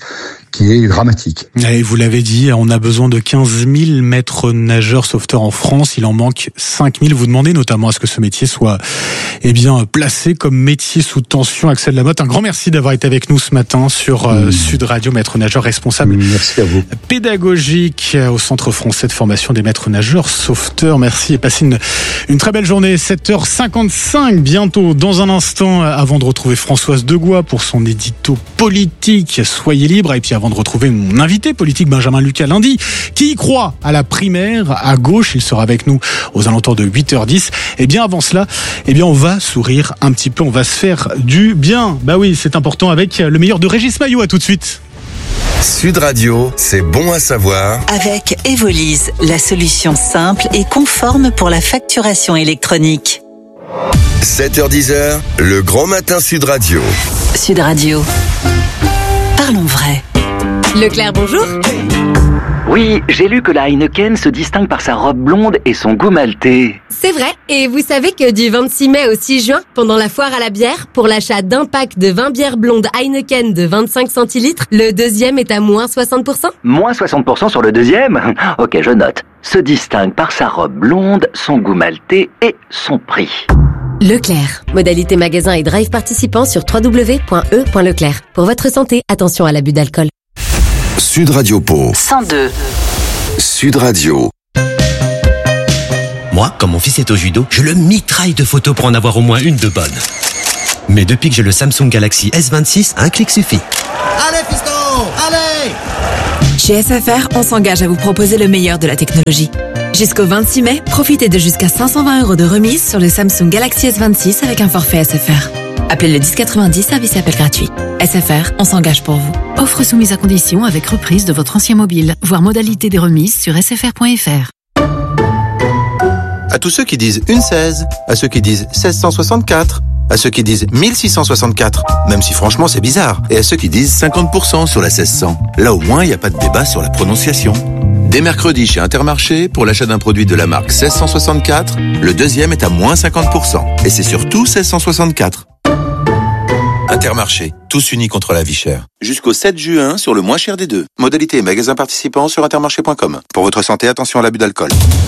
[SPEAKER 15] qui est dramatique.
[SPEAKER 1] Et vous l'avez dit, on a besoin de 15 000 maîtres nageurs sauveteurs en France. Il en manque 5 000. Vous demandez notamment à ce que ce métier soit placé comme métier sous tension. Axel Lamotte, un grand merci d'avoir été avec nous ce matin sur Sud Radio, maître nageur responsable pédagogique au Centre français de formation des maîtres nageurs sauveteurs. Merci et passez une très belle journée. 7h55 bientôt. Dans un instant, avant de retrouver Françoise Degois pour son édito politique, soyez libre. Et puis avant de retrouver mon invité politique Benjamin Lucas lundi, qui y croit à la primaire à gauche, il sera avec nous aux alentours de 8h10. Et bien avant cela, on va sourire un petit peu, on va se faire du bien. Bah oui, c'est important avec le meilleur de Régis Maillot. À tout de suite.
[SPEAKER 3] Sud Radio, c'est bon à savoir.
[SPEAKER 4] Avec Evolise, la solution simple et conforme pour la facturation électronique.
[SPEAKER 3] 7h10, le grand matin Sud Radio.
[SPEAKER 4] Sud Radio. Parlons vrai.
[SPEAKER 16] Leclerc, bonjour.
[SPEAKER 17] Oui, j'ai lu que la Heineken se distingue par sa robe blonde et son goût maltais.
[SPEAKER 16] C'est vrai, et vous savez que du 26 mai au 6 juin, pendant la foire à la bière, pour l'achat d'un pack de 20 bières blondes Heineken de 25 centilitres, le deuxième est à moins 60%.
[SPEAKER 17] Moins 60% sur le deuxième ? Ok, je note. Se distingue par sa robe blonde, son goût maltais et son prix.
[SPEAKER 16] Leclerc. Modalité magasin et drive participant sur www.e.leclerc. Pour votre santé, attention à l'abus d'alcool.
[SPEAKER 3] Sud Radio Pau
[SPEAKER 4] 102.
[SPEAKER 3] Sud Radio.
[SPEAKER 18] Moi, quand mon fils est au judo, je le mitraille de photos pour en avoir au moins une de bonne. Mais depuis que j'ai le Samsung Galaxy S26, un clic suffit.
[SPEAKER 19] Allez, fiston, allez!
[SPEAKER 20] Chez SFR, on s'engage à vous proposer le meilleur de la technologie. Jusqu'au 26 mai, profitez de jusqu'à 520 € de remise sur le Samsung Galaxy S26 avec un forfait SFR. Appelez le 1090, service et appel gratuit. SFR, on s'engage pour vous.
[SPEAKER 21] Offre soumise à condition avec reprise de votre ancien mobile. Voir modalité des remises sur sfr.fr.
[SPEAKER 22] À tous ceux qui disent une 16, à ceux qui disent 1664, à ceux qui disent 1664, même si franchement c'est bizarre, et à ceux qui disent 50% sur la 1600. Là au moins il n'y a pas de débat sur la prononciation. Dès mercredi chez Intermarché, pour l'achat d'un produit de la marque 1664, le deuxième est à moins 50%. Et c'est surtout 1664. Intermarché, tous unis contre la vie chère. Jusqu'au 7 juin sur le moins cher des deux. Modalité et magasin participants sur intermarché.com. Pour votre santé, attention à l'abus d'alcool.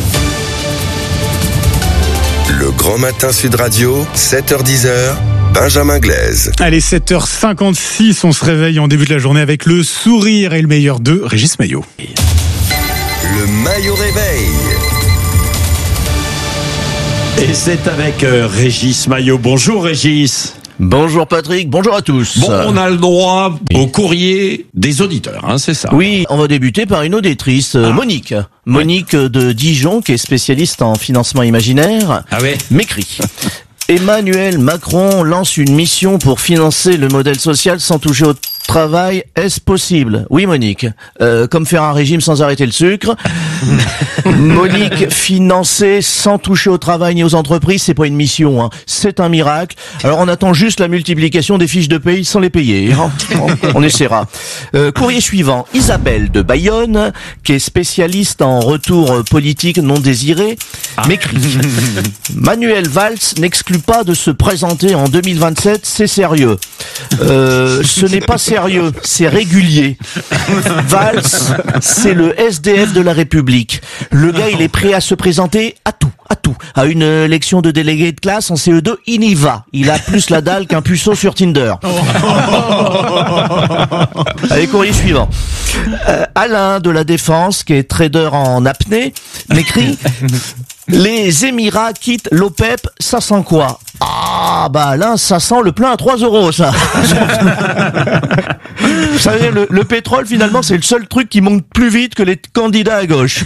[SPEAKER 3] Le grand matin Sud Radio, 7h10, Benjamin Glaise.
[SPEAKER 1] Allez, 7h56, on se réveille en début de la journée avec le sourire et le meilleur de Régis Maillot.
[SPEAKER 3] Le Maillot réveil.
[SPEAKER 23] Et c'est avec Régis Maillot. Bonjour Régis.
[SPEAKER 24] Bonjour Patrick, bonjour à tous.
[SPEAKER 23] Bon, on a le droit au courrier des auditeurs, hein, c'est ça?
[SPEAKER 24] Oui, on va débuter par une auditrice, Monique. Monique de Dijon, qui est spécialiste en financement imaginaire, m'écrit. Emmanuel Macron lance une mission pour financer le modèle social sans toucher au travail. Est-ce possible? Oui, Monique. Comme faire un régime sans arrêter le sucre. Monique, financer sans toucher au travail ni aux entreprises, c'est pas une mission, hein. C'est un miracle. Alors on attend juste la multiplication des fiches de paye sans les payer. On essaiera. Courrier suivant. Isabelle de Bayonne, qui est spécialiste en retour politique non désiré, m'écrit. Manuel Valls n'exclut pas de se présenter en 2027, c'est sérieux. Ce n'est pas sérieux, c'est régulier. Valls, c'est le SDF de la République. Le gars, il est prêt à se présenter à tout. À une élection de délégué de classe en CE2, il y va. Il a plus la dalle qu'un puceau sur Tinder. Allez, courrier suivant. Alain de la Défense, qui est trader en apnée, m'écrit. Les Émirats quittent l'OPEP, ça sent quoi? Ah, bah là, ça sent le plein à 3 €, ça. Vous savez, le pétrole, finalement, c'est le seul truc qui monte plus vite que les candidats à gauche.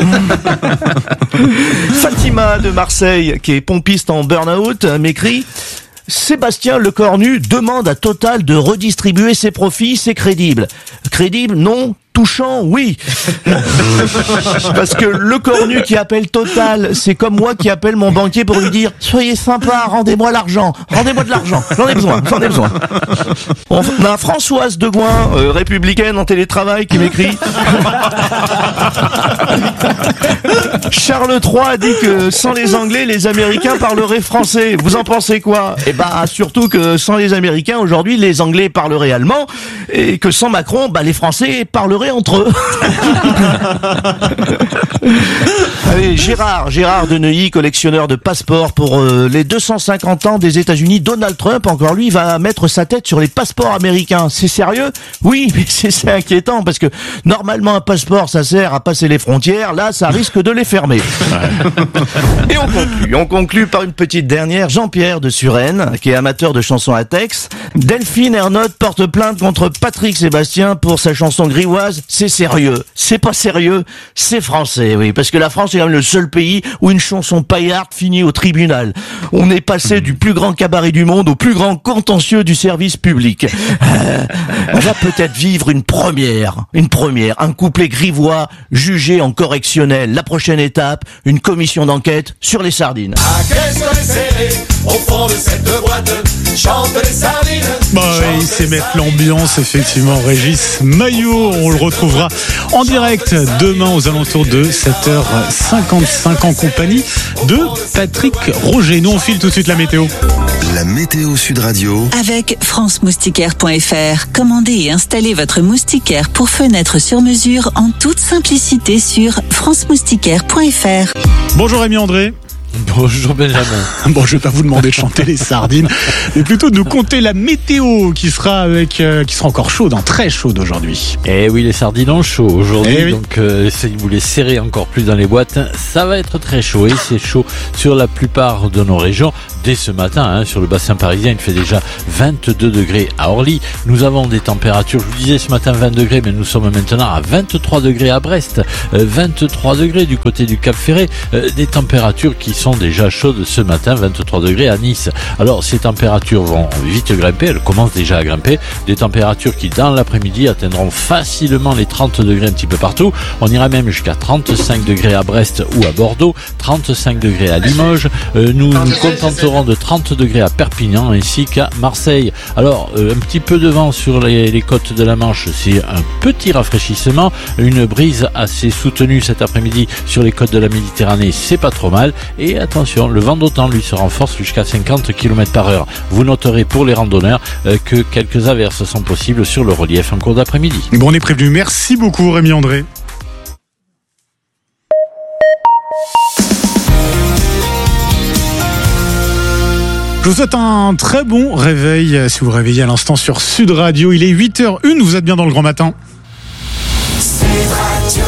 [SPEAKER 24] Fatima de Marseille, qui est pompiste en burn-out, m'écrit. Sébastien Lecornu demande à Total de redistribuer ses profits, c'est crédible. Crédible, non. Touchant, oui. Parce que Lecornu qui appelle Total, c'est comme moi qui appelle mon banquier pour lui dire « Soyez sympa, rendez-moi l'argent, rendez-moi de l'argent, j'en ai besoin. » On a Françoise Degoin, républicaine en télétravail, qui m'écrit Charles III a dit que sans les Anglais, les Américains parleraient français. Vous en pensez quoi? Eh ben, surtout que sans les Américains, aujourd'hui, les Anglais parleraient allemand, et que sans Macron, les Français parleraient entre eux. Allez, Gérard de Neuilly, collectionneur de passeports pour les 250 ans des États-Unis. Donald Trump, encore lui, va mettre sa tête sur les passeports américains. C'est sérieux? Oui, mais c'est inquiétant parce que normalement un passeport, ça sert à passer les frontières. Là, ça risque de les fermer. Et on conclut par une petite dernière. Jean-Pierre de Suresnes, qui est amateur de chansons à texte. Delphine Ernotte porte plainte contre Patrick Sébastien pour sa chanson grivoise. C'est sérieux. C'est pas sérieux. C'est français, oui. Parce que la France est quand même le seul pays où une chanson paillarde finit au tribunal. On est passé du plus grand cabaret du monde au plus grand contentieux du service public. On va peut-être vivre une première. Un couplet grivois jugé en correctionnel. La prochaine étape, une commission d'enquête sur les sardines.
[SPEAKER 2] Ah, qu'est-ce qu'on est serré au fond de cette boîte, chante les sardines.
[SPEAKER 1] Il sait mettre l'ambiance, effectivement, Régis Maillot. On le retrouvera en direct demain aux alentours de 7h55 en compagnie de Patrick Roger. Nous, on file tout de suite la météo.
[SPEAKER 3] La météo Sud Radio.
[SPEAKER 4] Avec franceMoustiquaire.fr. Commandez et installez votre moustiquaire pour fenêtre sur mesure en toute simplicité sur franceMoustiquaire.fr.
[SPEAKER 1] Bonjour Rémi André.
[SPEAKER 5] Bonjour Benjamin.
[SPEAKER 1] Bon, je vais pas vous demander de chanter les sardines, mais plutôt de nous conter la météo qui sera encore chaude, très chaude aujourd'hui.
[SPEAKER 5] Eh oui, les sardines ont chaud aujourd'hui, donc si vous les serrez encore plus dans les boîtes, ça va être très chaud. Et c'est chaud sur la plupart de nos régions. Dès ce matin, sur le bassin parisien, il fait déjà 22 degrés à Orly. Nous avons des températures, je vous disais ce matin 20 degrés, mais nous sommes maintenant à 23 degrés à Brest, 23 degrés du côté du Cap Ferret, des températures qui sont déjà chaudes ce matin, 23 degrés à Nice. Alors ces températures vont vite grimper, elles commencent déjà à grimper, des températures qui dans l'après-midi atteindront facilement les 30 degrés un petit peu partout. On ira même jusqu'à 35 degrés à Brest ou à Bordeaux, 35 degrés à Limoges, nous nous contenterons de 30 degrés à Perpignan ainsi qu'à Marseille. Alors un petit peu de vent sur les côtes de la Manche, c'est un petit rafraîchissement, une brise assez soutenue cet après-midi sur les côtes de la Méditerranée, c'est pas trop mal. Et attention, le vent d'automne lui se renforce jusqu'à 50 km/h. Vous noterez pour les randonneurs que quelques averses sont possibles sur le relief en cours d'après-midi.
[SPEAKER 1] Bon, on est prévenu. Merci beaucoup Rémi André. Je vous souhaite un très bon réveil si vous vous réveillez à l'instant sur Sud Radio. Il est 8h01, vous êtes bien dans le grand matin.
[SPEAKER 3] Sud Radio.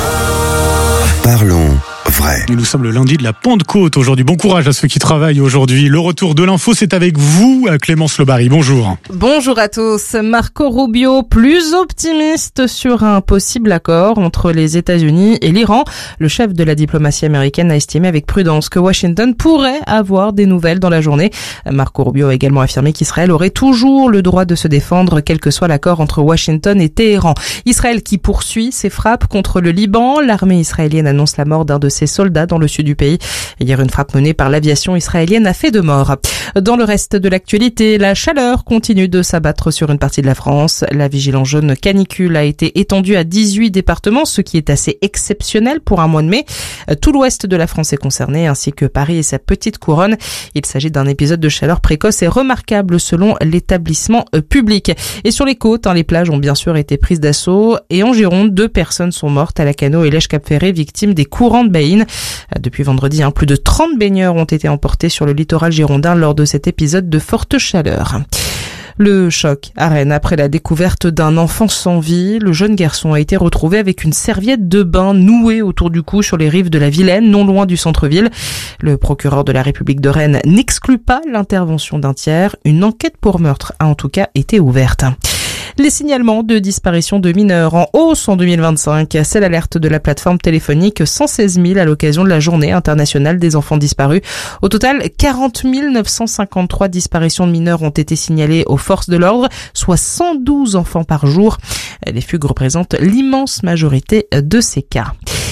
[SPEAKER 3] Parlons vrai.
[SPEAKER 1] Et nous sommes le lundi de la Pentecôte aujourd'hui. Bon courage à ceux qui travaillent aujourd'hui. Le retour de l'info, c'est avec vous, Clémence Lebary. Bonjour.
[SPEAKER 6] Bonjour à tous. Marco Rubio, plus optimiste sur un possible accord entre les États-Unis et l'Iran. Le chef de la diplomatie américaine a estimé avec prudence que Washington pourrait avoir des nouvelles dans la journée. Marco Rubio a également affirmé qu'Israël aurait toujours le droit de se défendre, quel que soit l'accord entre Washington et Téhéran. Israël qui poursuit ses frappes contre le Liban. L'armée israélienne annonce la mort d'un de ses soldats dans le sud du pays. Hier, une frappe menée par l'aviation israélienne a fait 2 morts. Dans le reste de l'actualité, la chaleur continue de s'abattre sur une partie de la France. La vigilance jaune canicule a été étendue à 18 départements, ce qui est assez exceptionnel pour un mois de mai. Tout l'ouest de la France est concerné, ainsi que Paris et sa petite couronne. Il s'agit d'un épisode de chaleur précoce et remarquable selon l'établissement public. Et sur les côtes, les plages ont bien sûr été prises d'assaut. Et en Gironde, 2 personnes sont mortes à Lacanau et Lèche-Cap-Ferré, victimes des courants de Baïne. Depuis vendredi, plus de 30 baigneurs ont été emportés sur le littoral girondin lors de cet épisode de forte chaleur. Le choc à Rennes après la découverte d'un enfant sans vie. Le jeune garçon a été retrouvé avec une serviette de bain nouée autour du cou sur les rives de la Vilaine, non loin du centre-ville. Le procureur de la République de Rennes n'exclut pas l'intervention d'un tiers. Une enquête pour meurtre a en tout cas été ouverte. Les signalements de disparition de mineurs en hausse en 2025. C'est l'alerte de la plateforme téléphonique 116 000 à l'occasion de la journée internationale des enfants disparus. Au total, 40 953 disparitions de mineurs ont été signalées aux forces de l'ordre, soit 112 enfants par jour. Les fugues représentent l'immense majorité de ces cas.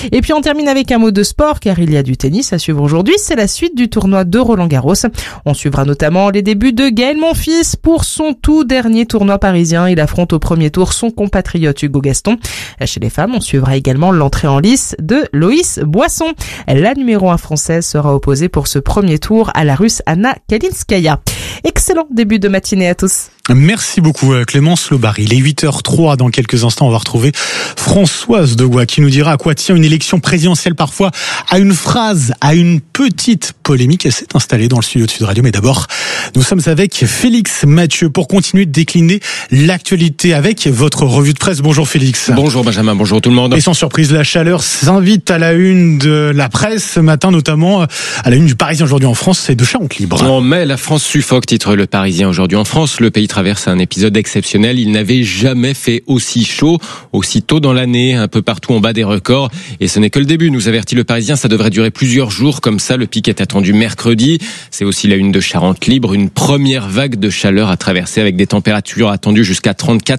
[SPEAKER 6] Et puis on termine avec un mot de sport, car il y a du tennis à suivre aujourd'hui. C'est la suite du tournoi de Roland-Garros. On suivra notamment les débuts de Gaël Monfils pour son tout dernier tournoi parisien. Il affronte au premier tour son compatriote Hugo Gaston. Chez les femmes, on suivra également l'entrée en lice de Loïs Boisson. La numéro 1 française sera opposée pour ce premier tour à la Russe Anna Kalinskaya. Excellent début de matinée à tous.
[SPEAKER 1] Merci beaucoup Clémence Lobar. Il est 8h03. Dans quelques instants, on va retrouver Françoise Degois qui nous dira à quoi tient une élection présidentielle, parfois à une phrase, à une petite polémique. Elle s'est installée dans le studio de Sud Radio. Mais d'abord, nous sommes avec Félix Mathieu pour continuer de décliner l'actualité avec votre revue de presse. Bonjour Félix.
[SPEAKER 7] Bonjour Benjamin, bonjour tout le monde.
[SPEAKER 1] Et sans surprise, la chaleur s'invite à la une de la presse ce matin, notamment à la une du Parisien aujourd'hui en France et de Charente Libre.
[SPEAKER 7] En mai, la France suffoque, titre le Parisien aujourd'hui en France. Le pays traverse un épisode exceptionnel. Il n'avait jamais fait aussi chaud, aussi tôt dans l'année, un peu partout en bas des records. Et ce n'est que le début, nous avertit le Parisien. Ça devrait durer plusieurs jours comme ça. Le pic est attendu mercredi. C'est aussi la une de Charente Libre. Une première vague de chaleur à traverser avec des températures attendues jusqu'à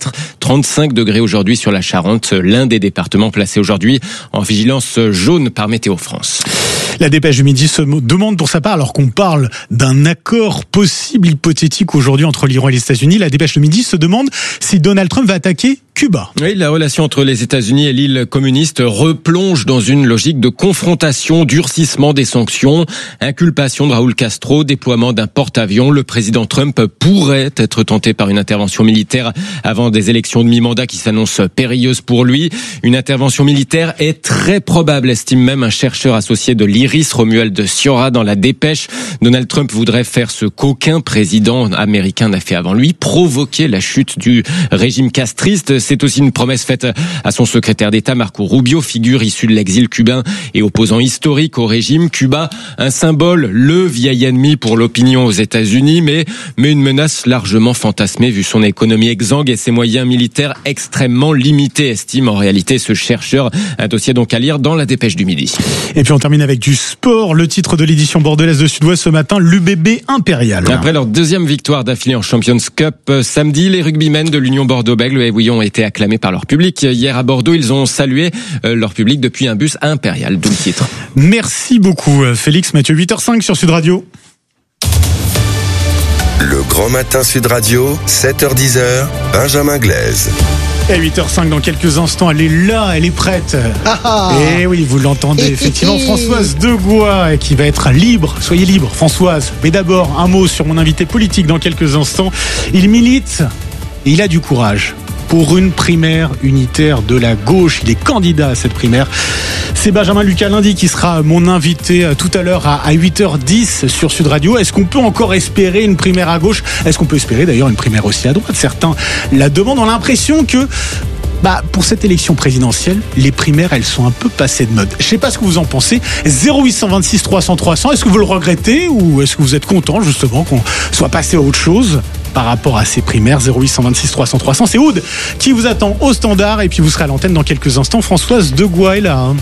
[SPEAKER 7] 34-35 degrés aujourd'hui sur la Charente. L'un des départements placés aujourd'hui en vigilance jaune par Météo France.
[SPEAKER 1] La dépêche du midi se demande pour sa part, alors qu'on parle d'un accord possible hypothétique aujourd'hui entre l'Iran et les États-Unis, la dépêche du midi se demande si Donald Trump va attaquer Cuba.
[SPEAKER 7] Oui, la relation entre les États-Unis et l'île communiste replonge dans une logique de confrontation, durcissement des sanctions, inculpation de Raúl Castro, déploiement d'un porte-avions. Le président Trump pourrait être tenté par une intervention militaire avant des élections de mi-mandat qui s'annoncent périlleuses pour lui. Une intervention militaire est très probable, estime même un chercheur associé de l'IRIS, Romuald de Sciorra, dans la dépêche. Donald Trump voudrait faire ce qu'aucun président américain n'a fait avant lui, provoquer la chute du régime castriste. C'est aussi une promesse faite à son secrétaire d'État, Marco Rubio, figure issue de l'exil cubain et opposant historique au régime. Cuba, un symbole, le vieil ennemi pour l'opinion aux États-Unis, mais une menace largement fantasmée vu son économie exsangue et ses moyens militaires extrêmement limités, estime en réalité ce chercheur. Un dossier donc à lire dans la dépêche du midi.
[SPEAKER 1] Et puis on termine avec du sport. Le titre de l'édition bordelaise de Sud-Ouest ce matin, l'UBB impérial.
[SPEAKER 7] Après leur deuxième victoire d'affilée en Champions Cup, samedi, les rugbymen de l'Union Bordeaux-Bègles, le Houillon, ont été acclamés par leur public. Hier à Bordeaux, ils ont salué leur public depuis un bus impérial, d'où le titre.
[SPEAKER 1] Merci beaucoup Félix Mathieu. 8h05 sur Sud Radio.
[SPEAKER 3] Le Grand Matin Sud Radio, 7h-10h, Benjamin Glaise.
[SPEAKER 1] Et 8h05 dans quelques instants, elle est là, elle est prête. Et oui, vous l'entendez, effectivement, Françoise Degois qui va être libre. Soyez libre, Françoise. Mais d'abord, un mot sur mon invité politique dans quelques instants. Il milite et il a du courage pour une primaire unitaire de la gauche. Il est candidat à cette primaire. C'est Benjamin Lucas Lundi qui sera mon invité tout à l'heure à 8h10 sur Sud Radio. Est-ce qu'on peut encore espérer une primaire à gauche ? Est-ce qu'on peut espérer d'ailleurs une primaire aussi à droite ? Certains la demandent. On a l'impression que pour cette élection présidentielle, les primaires, elles sont un peu passées de mode. Je sais pas ce que vous en pensez. 0826 300 300. Est-ce que vous le regrettez ou est-ce que vous êtes content justement qu'on soit passé à autre chose par rapport à ces primaires? 0826 300 300. C'est Aude qui vous attend au standard et puis vous serez à l'antenne dans quelques instants. Françoise Degois est là.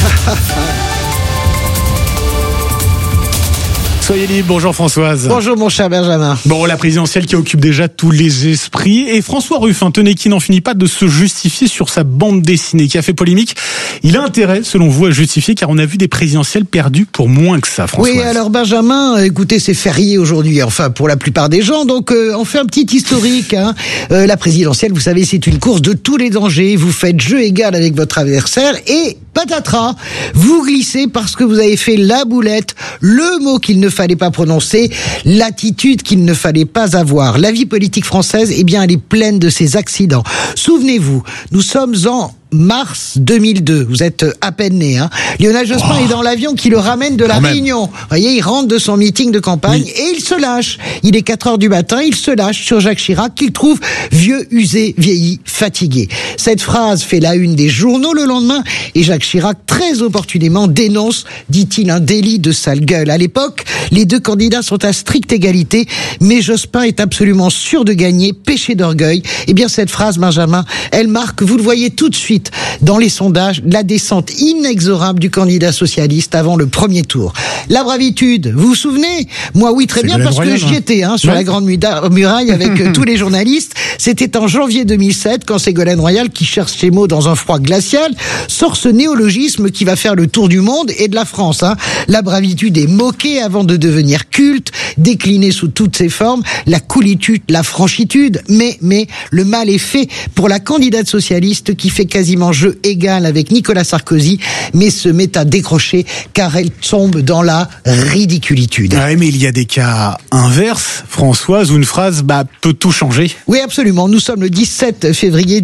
[SPEAKER 1] Soyez libre, bonjour Françoise.
[SPEAKER 8] Bonjour mon cher Benjamin.
[SPEAKER 1] Bon, la présidentielle qui occupe déjà tous les esprits. Et François Ruffin, tenez, qui n'en finit pas de se justifier sur sa bande dessinée, qui a fait polémique. Il a intérêt, selon vous, à justifier, car on a vu des présidentielles perdues pour moins que ça, Françoise.
[SPEAKER 8] Oui, alors Benjamin, écoutez, c'est férié aujourd'hui, enfin pour la plupart des gens, donc on fait un petit historique. La présidentielle, vous savez, c'est une course de tous les dangers. Vous faites jeu égal avec votre adversaire et patatras, vous glissez parce que vous avez fait la boulette, le mot qu'il ne fallait pas prononcer, l'attitude qu'il ne fallait pas avoir. La vie politique française, eh bien, elle est pleine de ces accidents. Souvenez-vous, nous sommes en mars 2002. Vous êtes à peine né, hein. Lionel Jospin est dans l'avion qui le ramène de la Réunion. Vous voyez, il rentre de son meeting de campagne et il se lâche. Il est 4h du matin, il se lâche sur Jacques Chirac qu'il trouve vieux, usé, vieilli, fatigué. Cette phrase fait la une des journaux le lendemain et Jacques Chirac, très opportunément, dénonce, dit-il, un délit de sale gueule. À l'époque, les deux candidats sont à stricte égalité, mais Jospin est absolument sûr de gagner, péché d'orgueil. Eh bien, cette phrase, Benjamin, elle marque, vous le voyez tout de suite, dans les sondages, la descente inexorable du candidat socialiste avant le premier tour. La bravitude, vous vous souvenez? Moi, oui, très bien, parce que j'y étais, sur la Grande Muraille avec tous les journalistes. C'était en janvier 2007, quand Ségolène Royal, qui cherche ses mots dans un froid glacial, sort ce néologisme qui va faire le tour du monde et de la France. La bravitude est moquée avant de devenir culte, déclinée sous toutes ses formes, la coolitude, la franchitude, mais le mal est fait pour la candidate socialiste qui fait quasiment jeu égal avec Nicolas Sarkozy, mais se met à décrocher car elle tombe dans la ridiculitude.
[SPEAKER 1] Ouais, mais il y a des cas inverses, Françoise, où une phrase peut tout changer.
[SPEAKER 8] Oui, absolument. Nous sommes le 17 février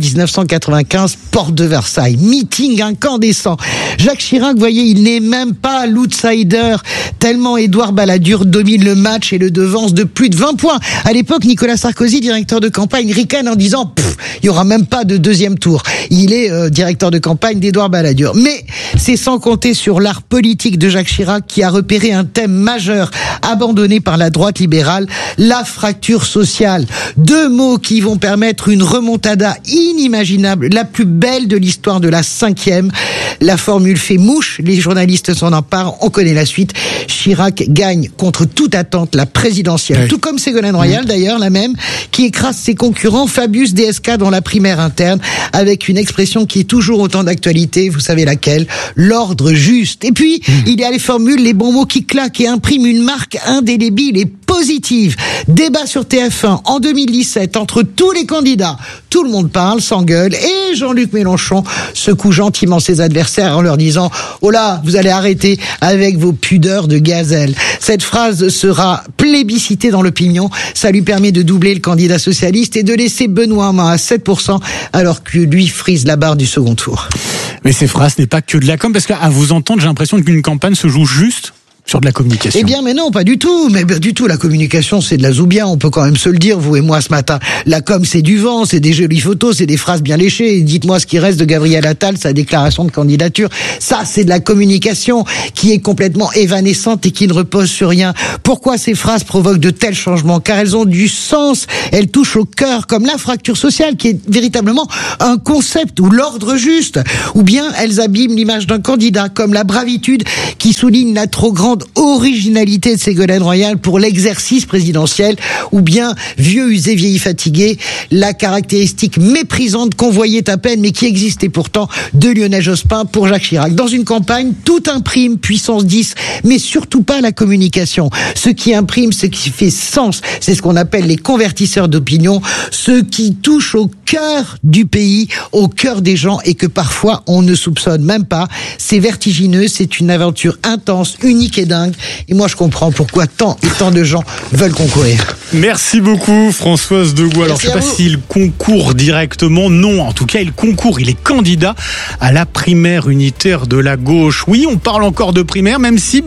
[SPEAKER 8] 1995, porte de Versailles, meeting incandescent. Jacques Chirac, vous voyez, il n'est même pas l'outsider, tellement Édouard Balladur domine le match et le devance de plus de 20 points. À l'époque, Nicolas Sarkozy, directeur de campagne, ricane en disant il n'y aura même pas de deuxième tour. Il est directeur de campagne d'Édouard Balladur. Mais c'est sans compter sur l'art politique de Jacques Chirac qui a repéré un thème majeur abandonné par la droite libérale, la fracture sociale. 2 mots qui vont permettre une remontada inimaginable, la plus belle de l'histoire de la 5e. La formule fait mouche, les journalistes s'en emparent, on connaît la suite. Chirac gagne contre toute attente la présidentielle, oui. Tout comme Ségolène Royal d'ailleurs, la même, qui écrase ses concurrents Fabius DSK dans la primaire interne, avec une expression qui est toujours autant d'actualité, vous savez laquelle, l'ordre juste. Et puis, il y a les formules, les bons mots qui claquent et impriment une marque indélébile et positive. Débat sur TF1 en 2017 entre tous les candidats. Tout le monde parle, s'engueule, et Jean-Luc Mélenchon secoue gentiment ses adversaires en leur disant « Oh là, vous allez arrêter avec vos pudeurs de gazelle ». Cette phrase sera plébiscitée dans l'opinion. Ça lui permet de doubler le candidat socialiste et de laisser Benoît Hamon à 7%, alors que lui frise la barre du second tour.
[SPEAKER 1] Mais ces phrases n'est pas que de la com', parce qu'à vous entendre, j'ai l'impression qu'une campagne se joue juste sur de la communication.
[SPEAKER 8] Eh bien, mais non, pas du tout. Mais du tout, la communication, c'est de la zoubia. On peut quand même se le dire, vous et moi, ce matin. La com, c'est du vent, c'est des jolies photos, c'est des phrases bien léchées. Dites-moi ce qui reste de Gabriel Attal, sa déclaration de candidature. Ça, c'est de la communication qui est complètement évanescente et qui ne repose sur rien. Pourquoi ces phrases provoquent de tels changements? Car elles ont du sens. Elles touchent au cœur, comme la fracture sociale, qui est véritablement un concept, ou l'ordre juste. Ou bien, elles abîment l'image d'un candidat, comme la bravitude, qui souligne la trop grande originalité de Ségolène Royal pour l'exercice présidentiel, ou bien vieux usé vieilli fatigué, la caractéristique méprisante qu'on voyait à peine mais qui existait pourtant de Lionel Jospin pour Jacques Chirac. Dans une campagne, tout imprime puissance 10, mais surtout pas la communication. Ce qui imprime, ce qui fait sens, c'est ce qu'on appelle les convertisseurs d'opinion, ceux qui touchent au cœur du pays, au cœur des gens et que parfois on ne soupçonne même pas. C'est vertigineux, c'est une aventure intense, unique et dingue. Et moi, je comprends pourquoi tant et tant de gens veulent concourir.
[SPEAKER 1] Merci beaucoup, Françoise Degout. Alors, je ne sais pas s'il concourt directement. Non, en tout cas, il concourt. Il est candidat à la primaire unitaire de la gauche. Oui, on parle encore de primaire, même si,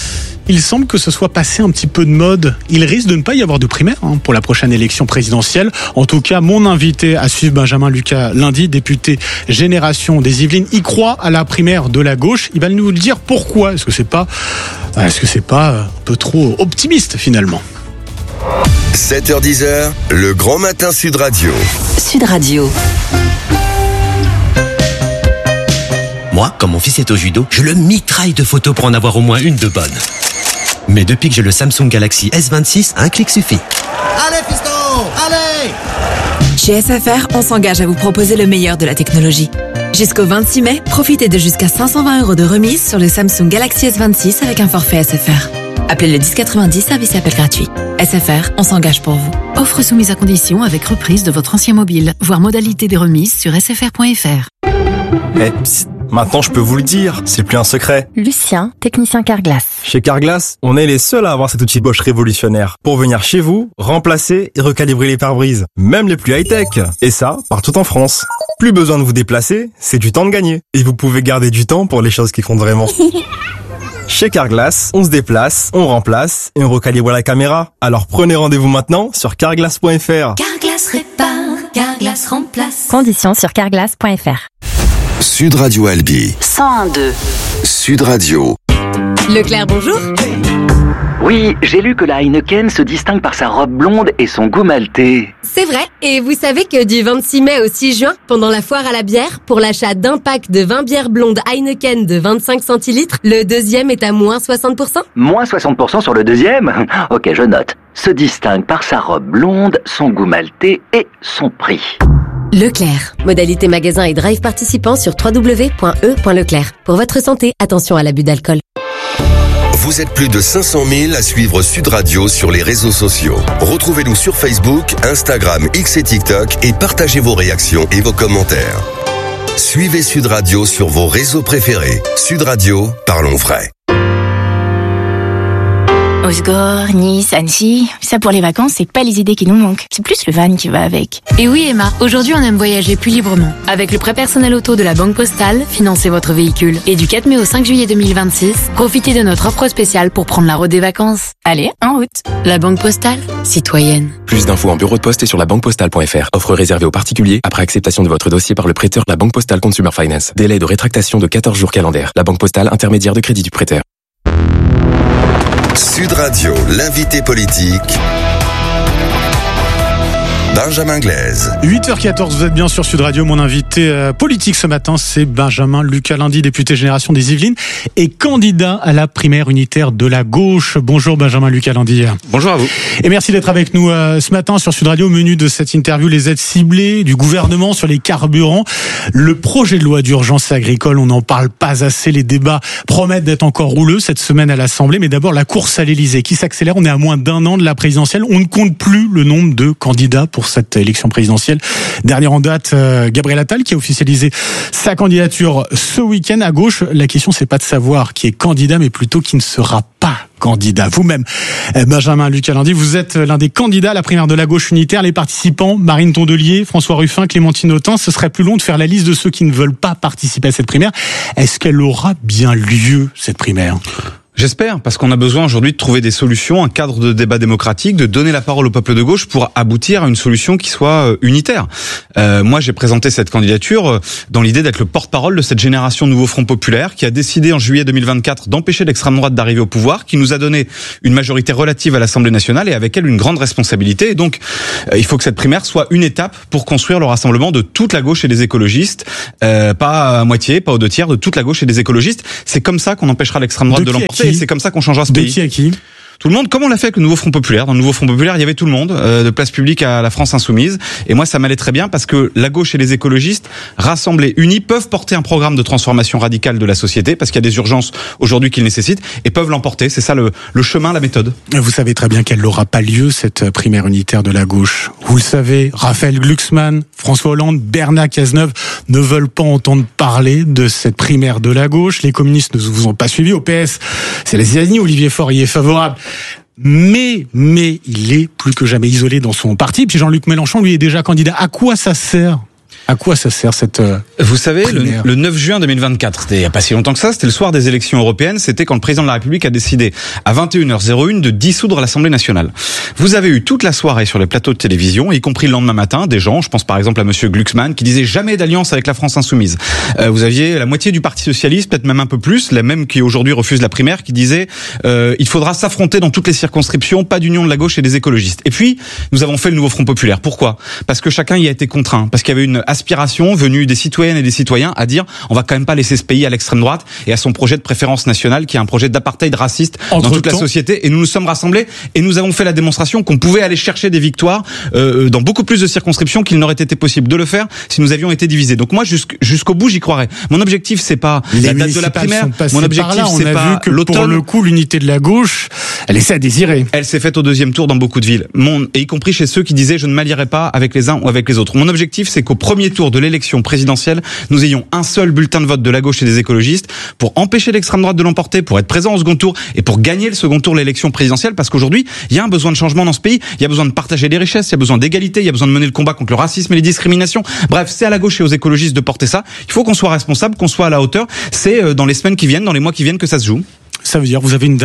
[SPEAKER 1] il semble que ce soit passé un petit peu de mode. Il risque de ne pas y avoir de primaire pour la prochaine élection présidentielle. En tout cas, mon invité à suivre, Benjamin Lucas Lundi, député Génération des Yvelines, il croit à la primaire de la gauche. Il va nous le dire pourquoi. Est-ce que c'est pas un peu trop optimiste finalement?
[SPEAKER 3] 7h10, le grand matin Sud Radio.
[SPEAKER 4] Sud Radio.
[SPEAKER 18] Moi, quand mon fils est au judo, je le mitraille de photos pour en avoir au moins une de bonne. Mais depuis que j'ai le Samsung Galaxy S26, un clic suffit.
[SPEAKER 19] Allez, fiston! Allez!
[SPEAKER 20] Chez SFR, on s'engage à vous proposer le meilleur de la technologie. Jusqu'au 26 mai, profitez de jusqu'à 520 € de remise sur le Samsung Galaxy S26 avec un forfait SFR. Appelez le 1090, service et appel gratuit. SFR, on s'engage pour vous.
[SPEAKER 21] Offre soumise à condition avec reprise de votre ancien mobile. Voir modalité des remises sur sfr.fr.
[SPEAKER 9] Maintenant, je peux vous le dire, c'est plus un secret.
[SPEAKER 10] Lucien, technicien Carglass.
[SPEAKER 9] Chez Carglass, on est les seuls à avoir cet outil Bosch révolutionnaire pour venir chez vous, remplacer et recalibrer les pare-brises, même les plus high-tech. Et ça, partout en France. Plus besoin de vous déplacer, c'est du temps de gagner. Et vous pouvez garder du temps pour les choses qui comptent vraiment. Chez Carglass, on se déplace, on remplace et on recalibre la caméra. Alors prenez rendez-vous maintenant sur carglass.fr.
[SPEAKER 10] Carglass répare, Carglass remplace. Conditions sur carglass.fr.
[SPEAKER 3] Sud Radio Albi.
[SPEAKER 4] 101.2.
[SPEAKER 3] Sud Radio.
[SPEAKER 16] Leclerc, bonjour.
[SPEAKER 17] Oui, j'ai lu que la Heineken se distingue par sa robe blonde et son goût maltais.
[SPEAKER 16] C'est vrai. Et vous savez que du 26 mai au 6 juin, pendant la foire à la bière, pour l'achat d'un pack de 20 bières blondes Heineken de 25 centilitres, le deuxième est à moins 60%.
[SPEAKER 17] Moins 60% sur le deuxième? Ok, je note. Se distingue par sa robe blonde, son goût maltais et son prix.
[SPEAKER 16] Leclerc. Modalité magasin et drive participant sur www.e.leclerc. Pour votre santé, attention à l'abus d'alcool.
[SPEAKER 3] Vous êtes plus de 500 000 à suivre Sud Radio sur les réseaux sociaux. Retrouvez-nous sur Facebook, Instagram, X et TikTok et partagez vos réactions et vos commentaires. Suivez Sud Radio sur vos réseaux préférés. Sud Radio, parlons vrai.
[SPEAKER 11] Osgore, Nice, Annecy, ça pour les vacances, c'est pas les idées qui nous manquent. C'est plus le van qui va avec.
[SPEAKER 10] Et oui Emma, aujourd'hui on aime voyager plus librement. Avec le prêt personnel auto de la Banque Postale, financez votre véhicule. Et du 4 mai au 5 juillet 2026, profitez de notre offre spéciale pour prendre la route des vacances.
[SPEAKER 11] Allez, en route.
[SPEAKER 10] La Banque Postale, citoyenne.
[SPEAKER 12] Plus d'infos en bureau de poste et sur labanquepostale.fr. Offre réservée aux particuliers après acceptation de votre dossier par le prêteur La Banque Postale Consumer Finance. Délai de rétractation de 14 jours calendaires. La Banque Postale, intermédiaire de crédit du prêteur.
[SPEAKER 3] Sud Radio, l'invité politique. Benjamin Glaise.
[SPEAKER 1] 8h14, vous êtes bien sur Sud Radio. Mon invité politique ce matin, c'est Benjamin Lucas Lindy, député Génération des Yvelines et candidat à la primaire unitaire de la gauche. Bonjour Benjamin Lucas Lindy.
[SPEAKER 13] Bonjour à vous.
[SPEAKER 1] Et merci d'être avec nous ce matin sur Sud Radio. Au menu de cette interview, les aides ciblées du gouvernement sur les carburants. Le projet de loi d'urgence agricole, on n'en parle pas assez. Les débats promettent d'être encore rouleux cette semaine à l'Assemblée. Mais d'abord, la course à l'Élysée qui s'accélère. On est à moins d'un an de la présidentielle. On ne compte plus le nombre de candidats pour cette élection présidentielle. Dernière en date, Gabriel Attal qui a officialisé sa candidature ce week-end. À gauche, la question c'est pas de savoir qui est candidat, mais plutôt qui ne sera pas candidat. Vous-même, Benjamin Lucas Lindy, vous êtes l'un des candidats à la primaire de la gauche unitaire. Les participants, Marine Tondelier, François Ruffin, Clémentine Autain, ce serait plus long de faire la liste de ceux qui ne veulent pas participer à cette primaire. Est-ce qu'elle aura bien lieu, cette primaire ?
[SPEAKER 13] J'espère, parce qu'on a besoin aujourd'hui de trouver des solutions, un cadre de débat démocratique, de donner la parole au peuple de gauche pour aboutir à une solution qui soit unitaire. Moi, j'ai présenté cette candidature dans l'idée d'être le porte-parole de cette génération Nouveau Front Populaire qui a décidé en juillet 2024 d'empêcher l'extrême droite d'arriver au pouvoir, qui nous a donné une majorité relative à l'Assemblée nationale et avec elle une grande responsabilité. Et donc, il faut que cette primaire soit une étape pour construire le rassemblement de toute la gauche et des écologistes, pas à moitié, pas aux 2 tiers, de toute la gauche et des écologistes. C'est comme ça qu'on empêchera l'extrême droite de l'emporter. Et c'est comme ça qu'on changera ce pays.
[SPEAKER 1] De qui à qui ?
[SPEAKER 13] Tout le monde, comme on l'a fait avec le Nouveau Front Populaire. Dans le Nouveau Front Populaire, il y avait tout le monde, de Place Publique à la France Insoumise. Et moi, ça m'allait très bien parce que la gauche et les écologistes, rassemblés, unis, peuvent porter un programme de transformation radicale de la société parce qu'il y a des urgences aujourd'hui qu'ils nécessitent et peuvent l'emporter. C'est ça le chemin, la méthode.
[SPEAKER 1] Vous savez très bien qu'elle n'aura pas lieu, cette primaire unitaire de la gauche. Vous le savez, Raphaël Glucksmann, François Hollande, Bernard Cazeneuve ne veulent pas entendre parler de cette primaire de la gauche. Les communistes ne vous ont pas suivi. Au PS, c'est la zizanie. Olivier Faure y est favorable. Mais il est plus que jamais isolé dans son parti. Puis Jean-Luc Mélenchon, lui, est déjà candidat. À quoi ça sert ? À quoi ça sert cette
[SPEAKER 13] Vous savez, le 9 juin 2024, c'était il n'y a pas si longtemps que ça, c'était le soir des élections européennes, c'était quand le président de la République a décidé à 21h01 de dissoudre l'Assemblée nationale. Vous avez eu toute la soirée sur les plateaux de télévision, y compris le lendemain matin, des gens, je pense par exemple à monsieur Glucksmann, qui disait jamais d'alliance avec la France Insoumise. Vous aviez la moitié du Parti Socialiste, peut-être même un peu plus, la même qui aujourd'hui refuse la primaire, qui disait il faudra s'affronter dans toutes les circonscriptions, pas d'union de la gauche et des écologistes. Et puis, nous avons fait le Nouveau Front Populaire. Pourquoi ? Parce que chacun y a été contraint, parce qu'il y avait une aspiration venue des citoyennes et des citoyens à dire on va quand même pas laisser ce pays à l'extrême droite et à son projet de préférence nationale qui est un projet d'apartheid raciste dans toute la société. Et nous nous sommes rassemblés et nous avons fait la démonstration qu'on pouvait aller chercher des victoires dans beaucoup plus de circonscriptions qu'il n'aurait été possible de le faire si nous avions été divisés. Donc moi jusqu'au bout j'y croirais. Mon objectif c'est pas la date de la primaire. Mon objectif c'est pas l'automne.
[SPEAKER 1] Pour le coup l'unité de la gauche, elle essaie à désirer.
[SPEAKER 13] Elle s'est faite au 2e tour dans beaucoup de villes. Et y compris chez ceux qui disaient je ne m'allierai pas avec les uns ou avec les autres. Mon objectif c'est qu'au premier tour de l'élection présidentielle, nous ayons un seul bulletin de vote de la gauche et des écologistes pour empêcher l'extrême droite de l'emporter, pour être présent au second tour et pour gagner le second tour de l'élection présidentielle, parce qu'aujourd'hui, il y a un besoin de changement dans ce pays, il y a besoin de partager les richesses, il y a besoin d'égalité, il y a besoin de mener le combat contre le racisme et les discriminations. Bref, c'est à la gauche et aux écologistes de porter ça. Il faut qu'on soit responsable, qu'on soit à la hauteur. C'est dans les semaines qui viennent, dans les mois qui viennent que ça se joue.
[SPEAKER 1] Ça veut dire, vous avez une date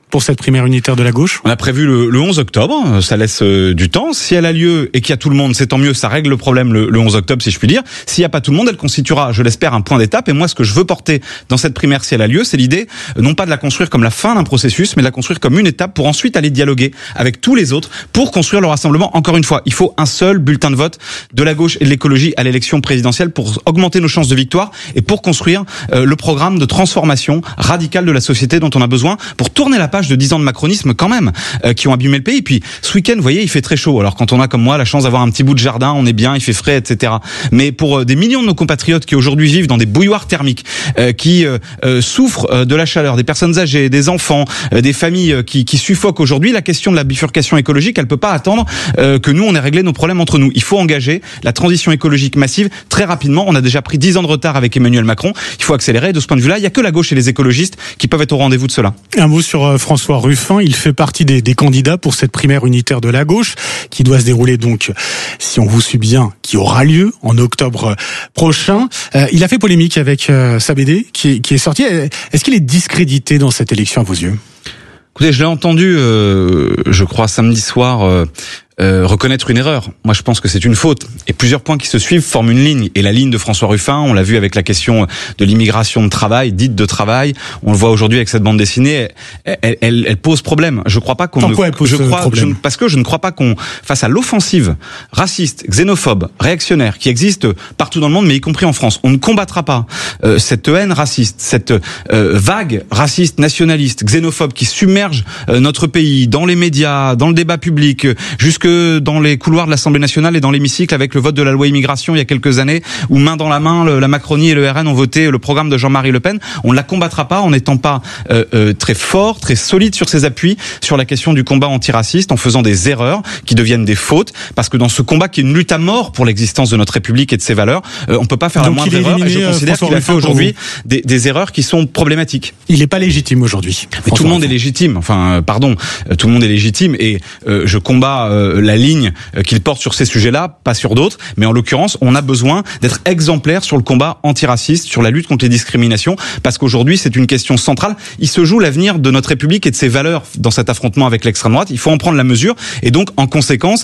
[SPEAKER 1] pour cette primaire unitaire de la gauche?
[SPEAKER 13] On a prévu le 11 octobre, ça laisse du temps. Si elle a lieu et qu'il y a tout le monde, c'est tant mieux, ça règle le problème le 11 octobre, si je puis dire. S'il n'y a pas tout le monde, elle constituera, je l'espère, un point d'étape. Et moi, ce que je veux porter dans cette primaire, si elle a lieu, c'est l'idée, non pas de la construire comme la fin d'un processus, mais de la construire comme une étape pour ensuite aller dialoguer avec tous les autres pour construire le rassemblement. Encore une fois, il faut un seul bulletin de vote de la gauche et de l'écologie à l'élection présidentielle pour augmenter nos chances de victoire et pour construire le programme de transformation radicale de la société dont on a besoin pour tourner la page de 10 ans de macronisme quand même, qui ont abîmé le pays. Et puis, ce week-end, vous voyez, il fait très chaud. Alors, quand on a, comme moi, la chance d'avoir un petit bout de jardin, on est bien, il fait frais, etc. Mais pour des millions de nos compatriotes qui aujourd'hui vivent dans des bouilloires thermiques, qui souffrent de la chaleur, des personnes âgées, des enfants, des familles qui suffoquent aujourd'hui, la question de la bifurcation écologique, elle peut pas attendre que nous, on ait réglé nos problèmes entre nous. Il faut engager la transition écologique massive très rapidement. On a déjà pris 10 ans de retard avec Emmanuel Macron. Il faut accélérer. De ce point de vue-là, il y a que la gauche et les écologistes qui peuvent être au rendez-vous de cela.
[SPEAKER 1] Un mot sur François Ruffin. Il fait partie des candidats pour cette primaire unitaire de la gauche qui doit se dérouler donc, si on vous suit bien, qui aura lieu en octobre prochain. Il a fait polémique avec sa BD qui est sortie. Est-ce qu'il est discrédité dans cette élection à vos yeux?
[SPEAKER 13] Écoutez, je l'ai entendu, je crois, samedi soir, reconnaître une erreur. Moi, je pense que c'est une faute. Et plusieurs points qui se suivent forment une ligne. Et la ligne de François Ruffin, on l'a vu avec la question de l'immigration de travail, dite de travail. On le voit aujourd'hui avec cette bande dessinée. Elle pose problème. Je crois pas qu'on.
[SPEAKER 1] Pourquoi elle pose problème?
[SPEAKER 13] Parce que je ne crois pas qu'on, face à l'offensive raciste, xénophobe, réactionnaire qui existe partout dans le monde, mais y compris en France, on ne combattra pas cette haine raciste, cette vague raciste, nationaliste, xénophobe qui submerge notre pays dans les médias, dans le débat public, jusque dans les couloirs de l'Assemblée nationale et dans l'hémicycle avec le vote de la loi immigration il y a quelques années où main dans la main la Macronie et le RN ont voté le programme de Jean-Marie Le Pen. On ne la combattra pas en n'étant pas très fort, très solide sur ses appuis sur la question du combat antiraciste, en faisant des erreurs qui deviennent des fautes, parce que dans ce combat qui est une lutte à mort pour l'existence de notre République et de ses valeurs, on peut pas faire la moindre erreur, et je considère qu'il a fait aujourd'hui des erreurs qui sont problématiques.
[SPEAKER 1] Il n'est pas légitime aujourd'hui.
[SPEAKER 13] Mais tout le monde est légitime, enfin pardon, tout le monde est légitime, et je combats la ligne qu'il porte sur ces sujets-là, pas sur d'autres, mais en l'occurrence, on a besoin d'être exemplaire sur le combat antiraciste, sur la lutte contre les discriminations, parce qu'aujourd'hui, c'est une question centrale. Il se joue l'avenir de notre République et de ses valeurs dans cet affrontement avec l'extrême droite. Il faut en prendre la mesure et donc, en conséquence,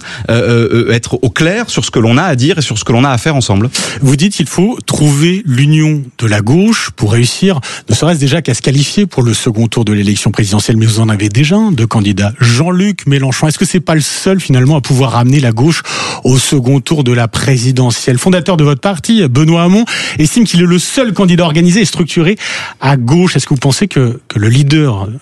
[SPEAKER 13] être au clair sur ce que l'on a à dire et sur ce que l'on a à faire ensemble.
[SPEAKER 1] Vous dites qu'il faut trouver l'union de la gauche pour réussir, ne serait-ce déjà qu'à se qualifier pour le second tour de l'élection présidentielle, mais vous en avez déjà un de candidat, Jean-Luc Mélenchon. Est-ce que c'est pas le seul finalement à pouvoir ramener la gauche au second tour de la présidentielle? Fondateur de votre parti, Benoît Hamon, estime qu'il est le seul candidat organisé et structuré à gauche. Est-ce que vous pensez que le leader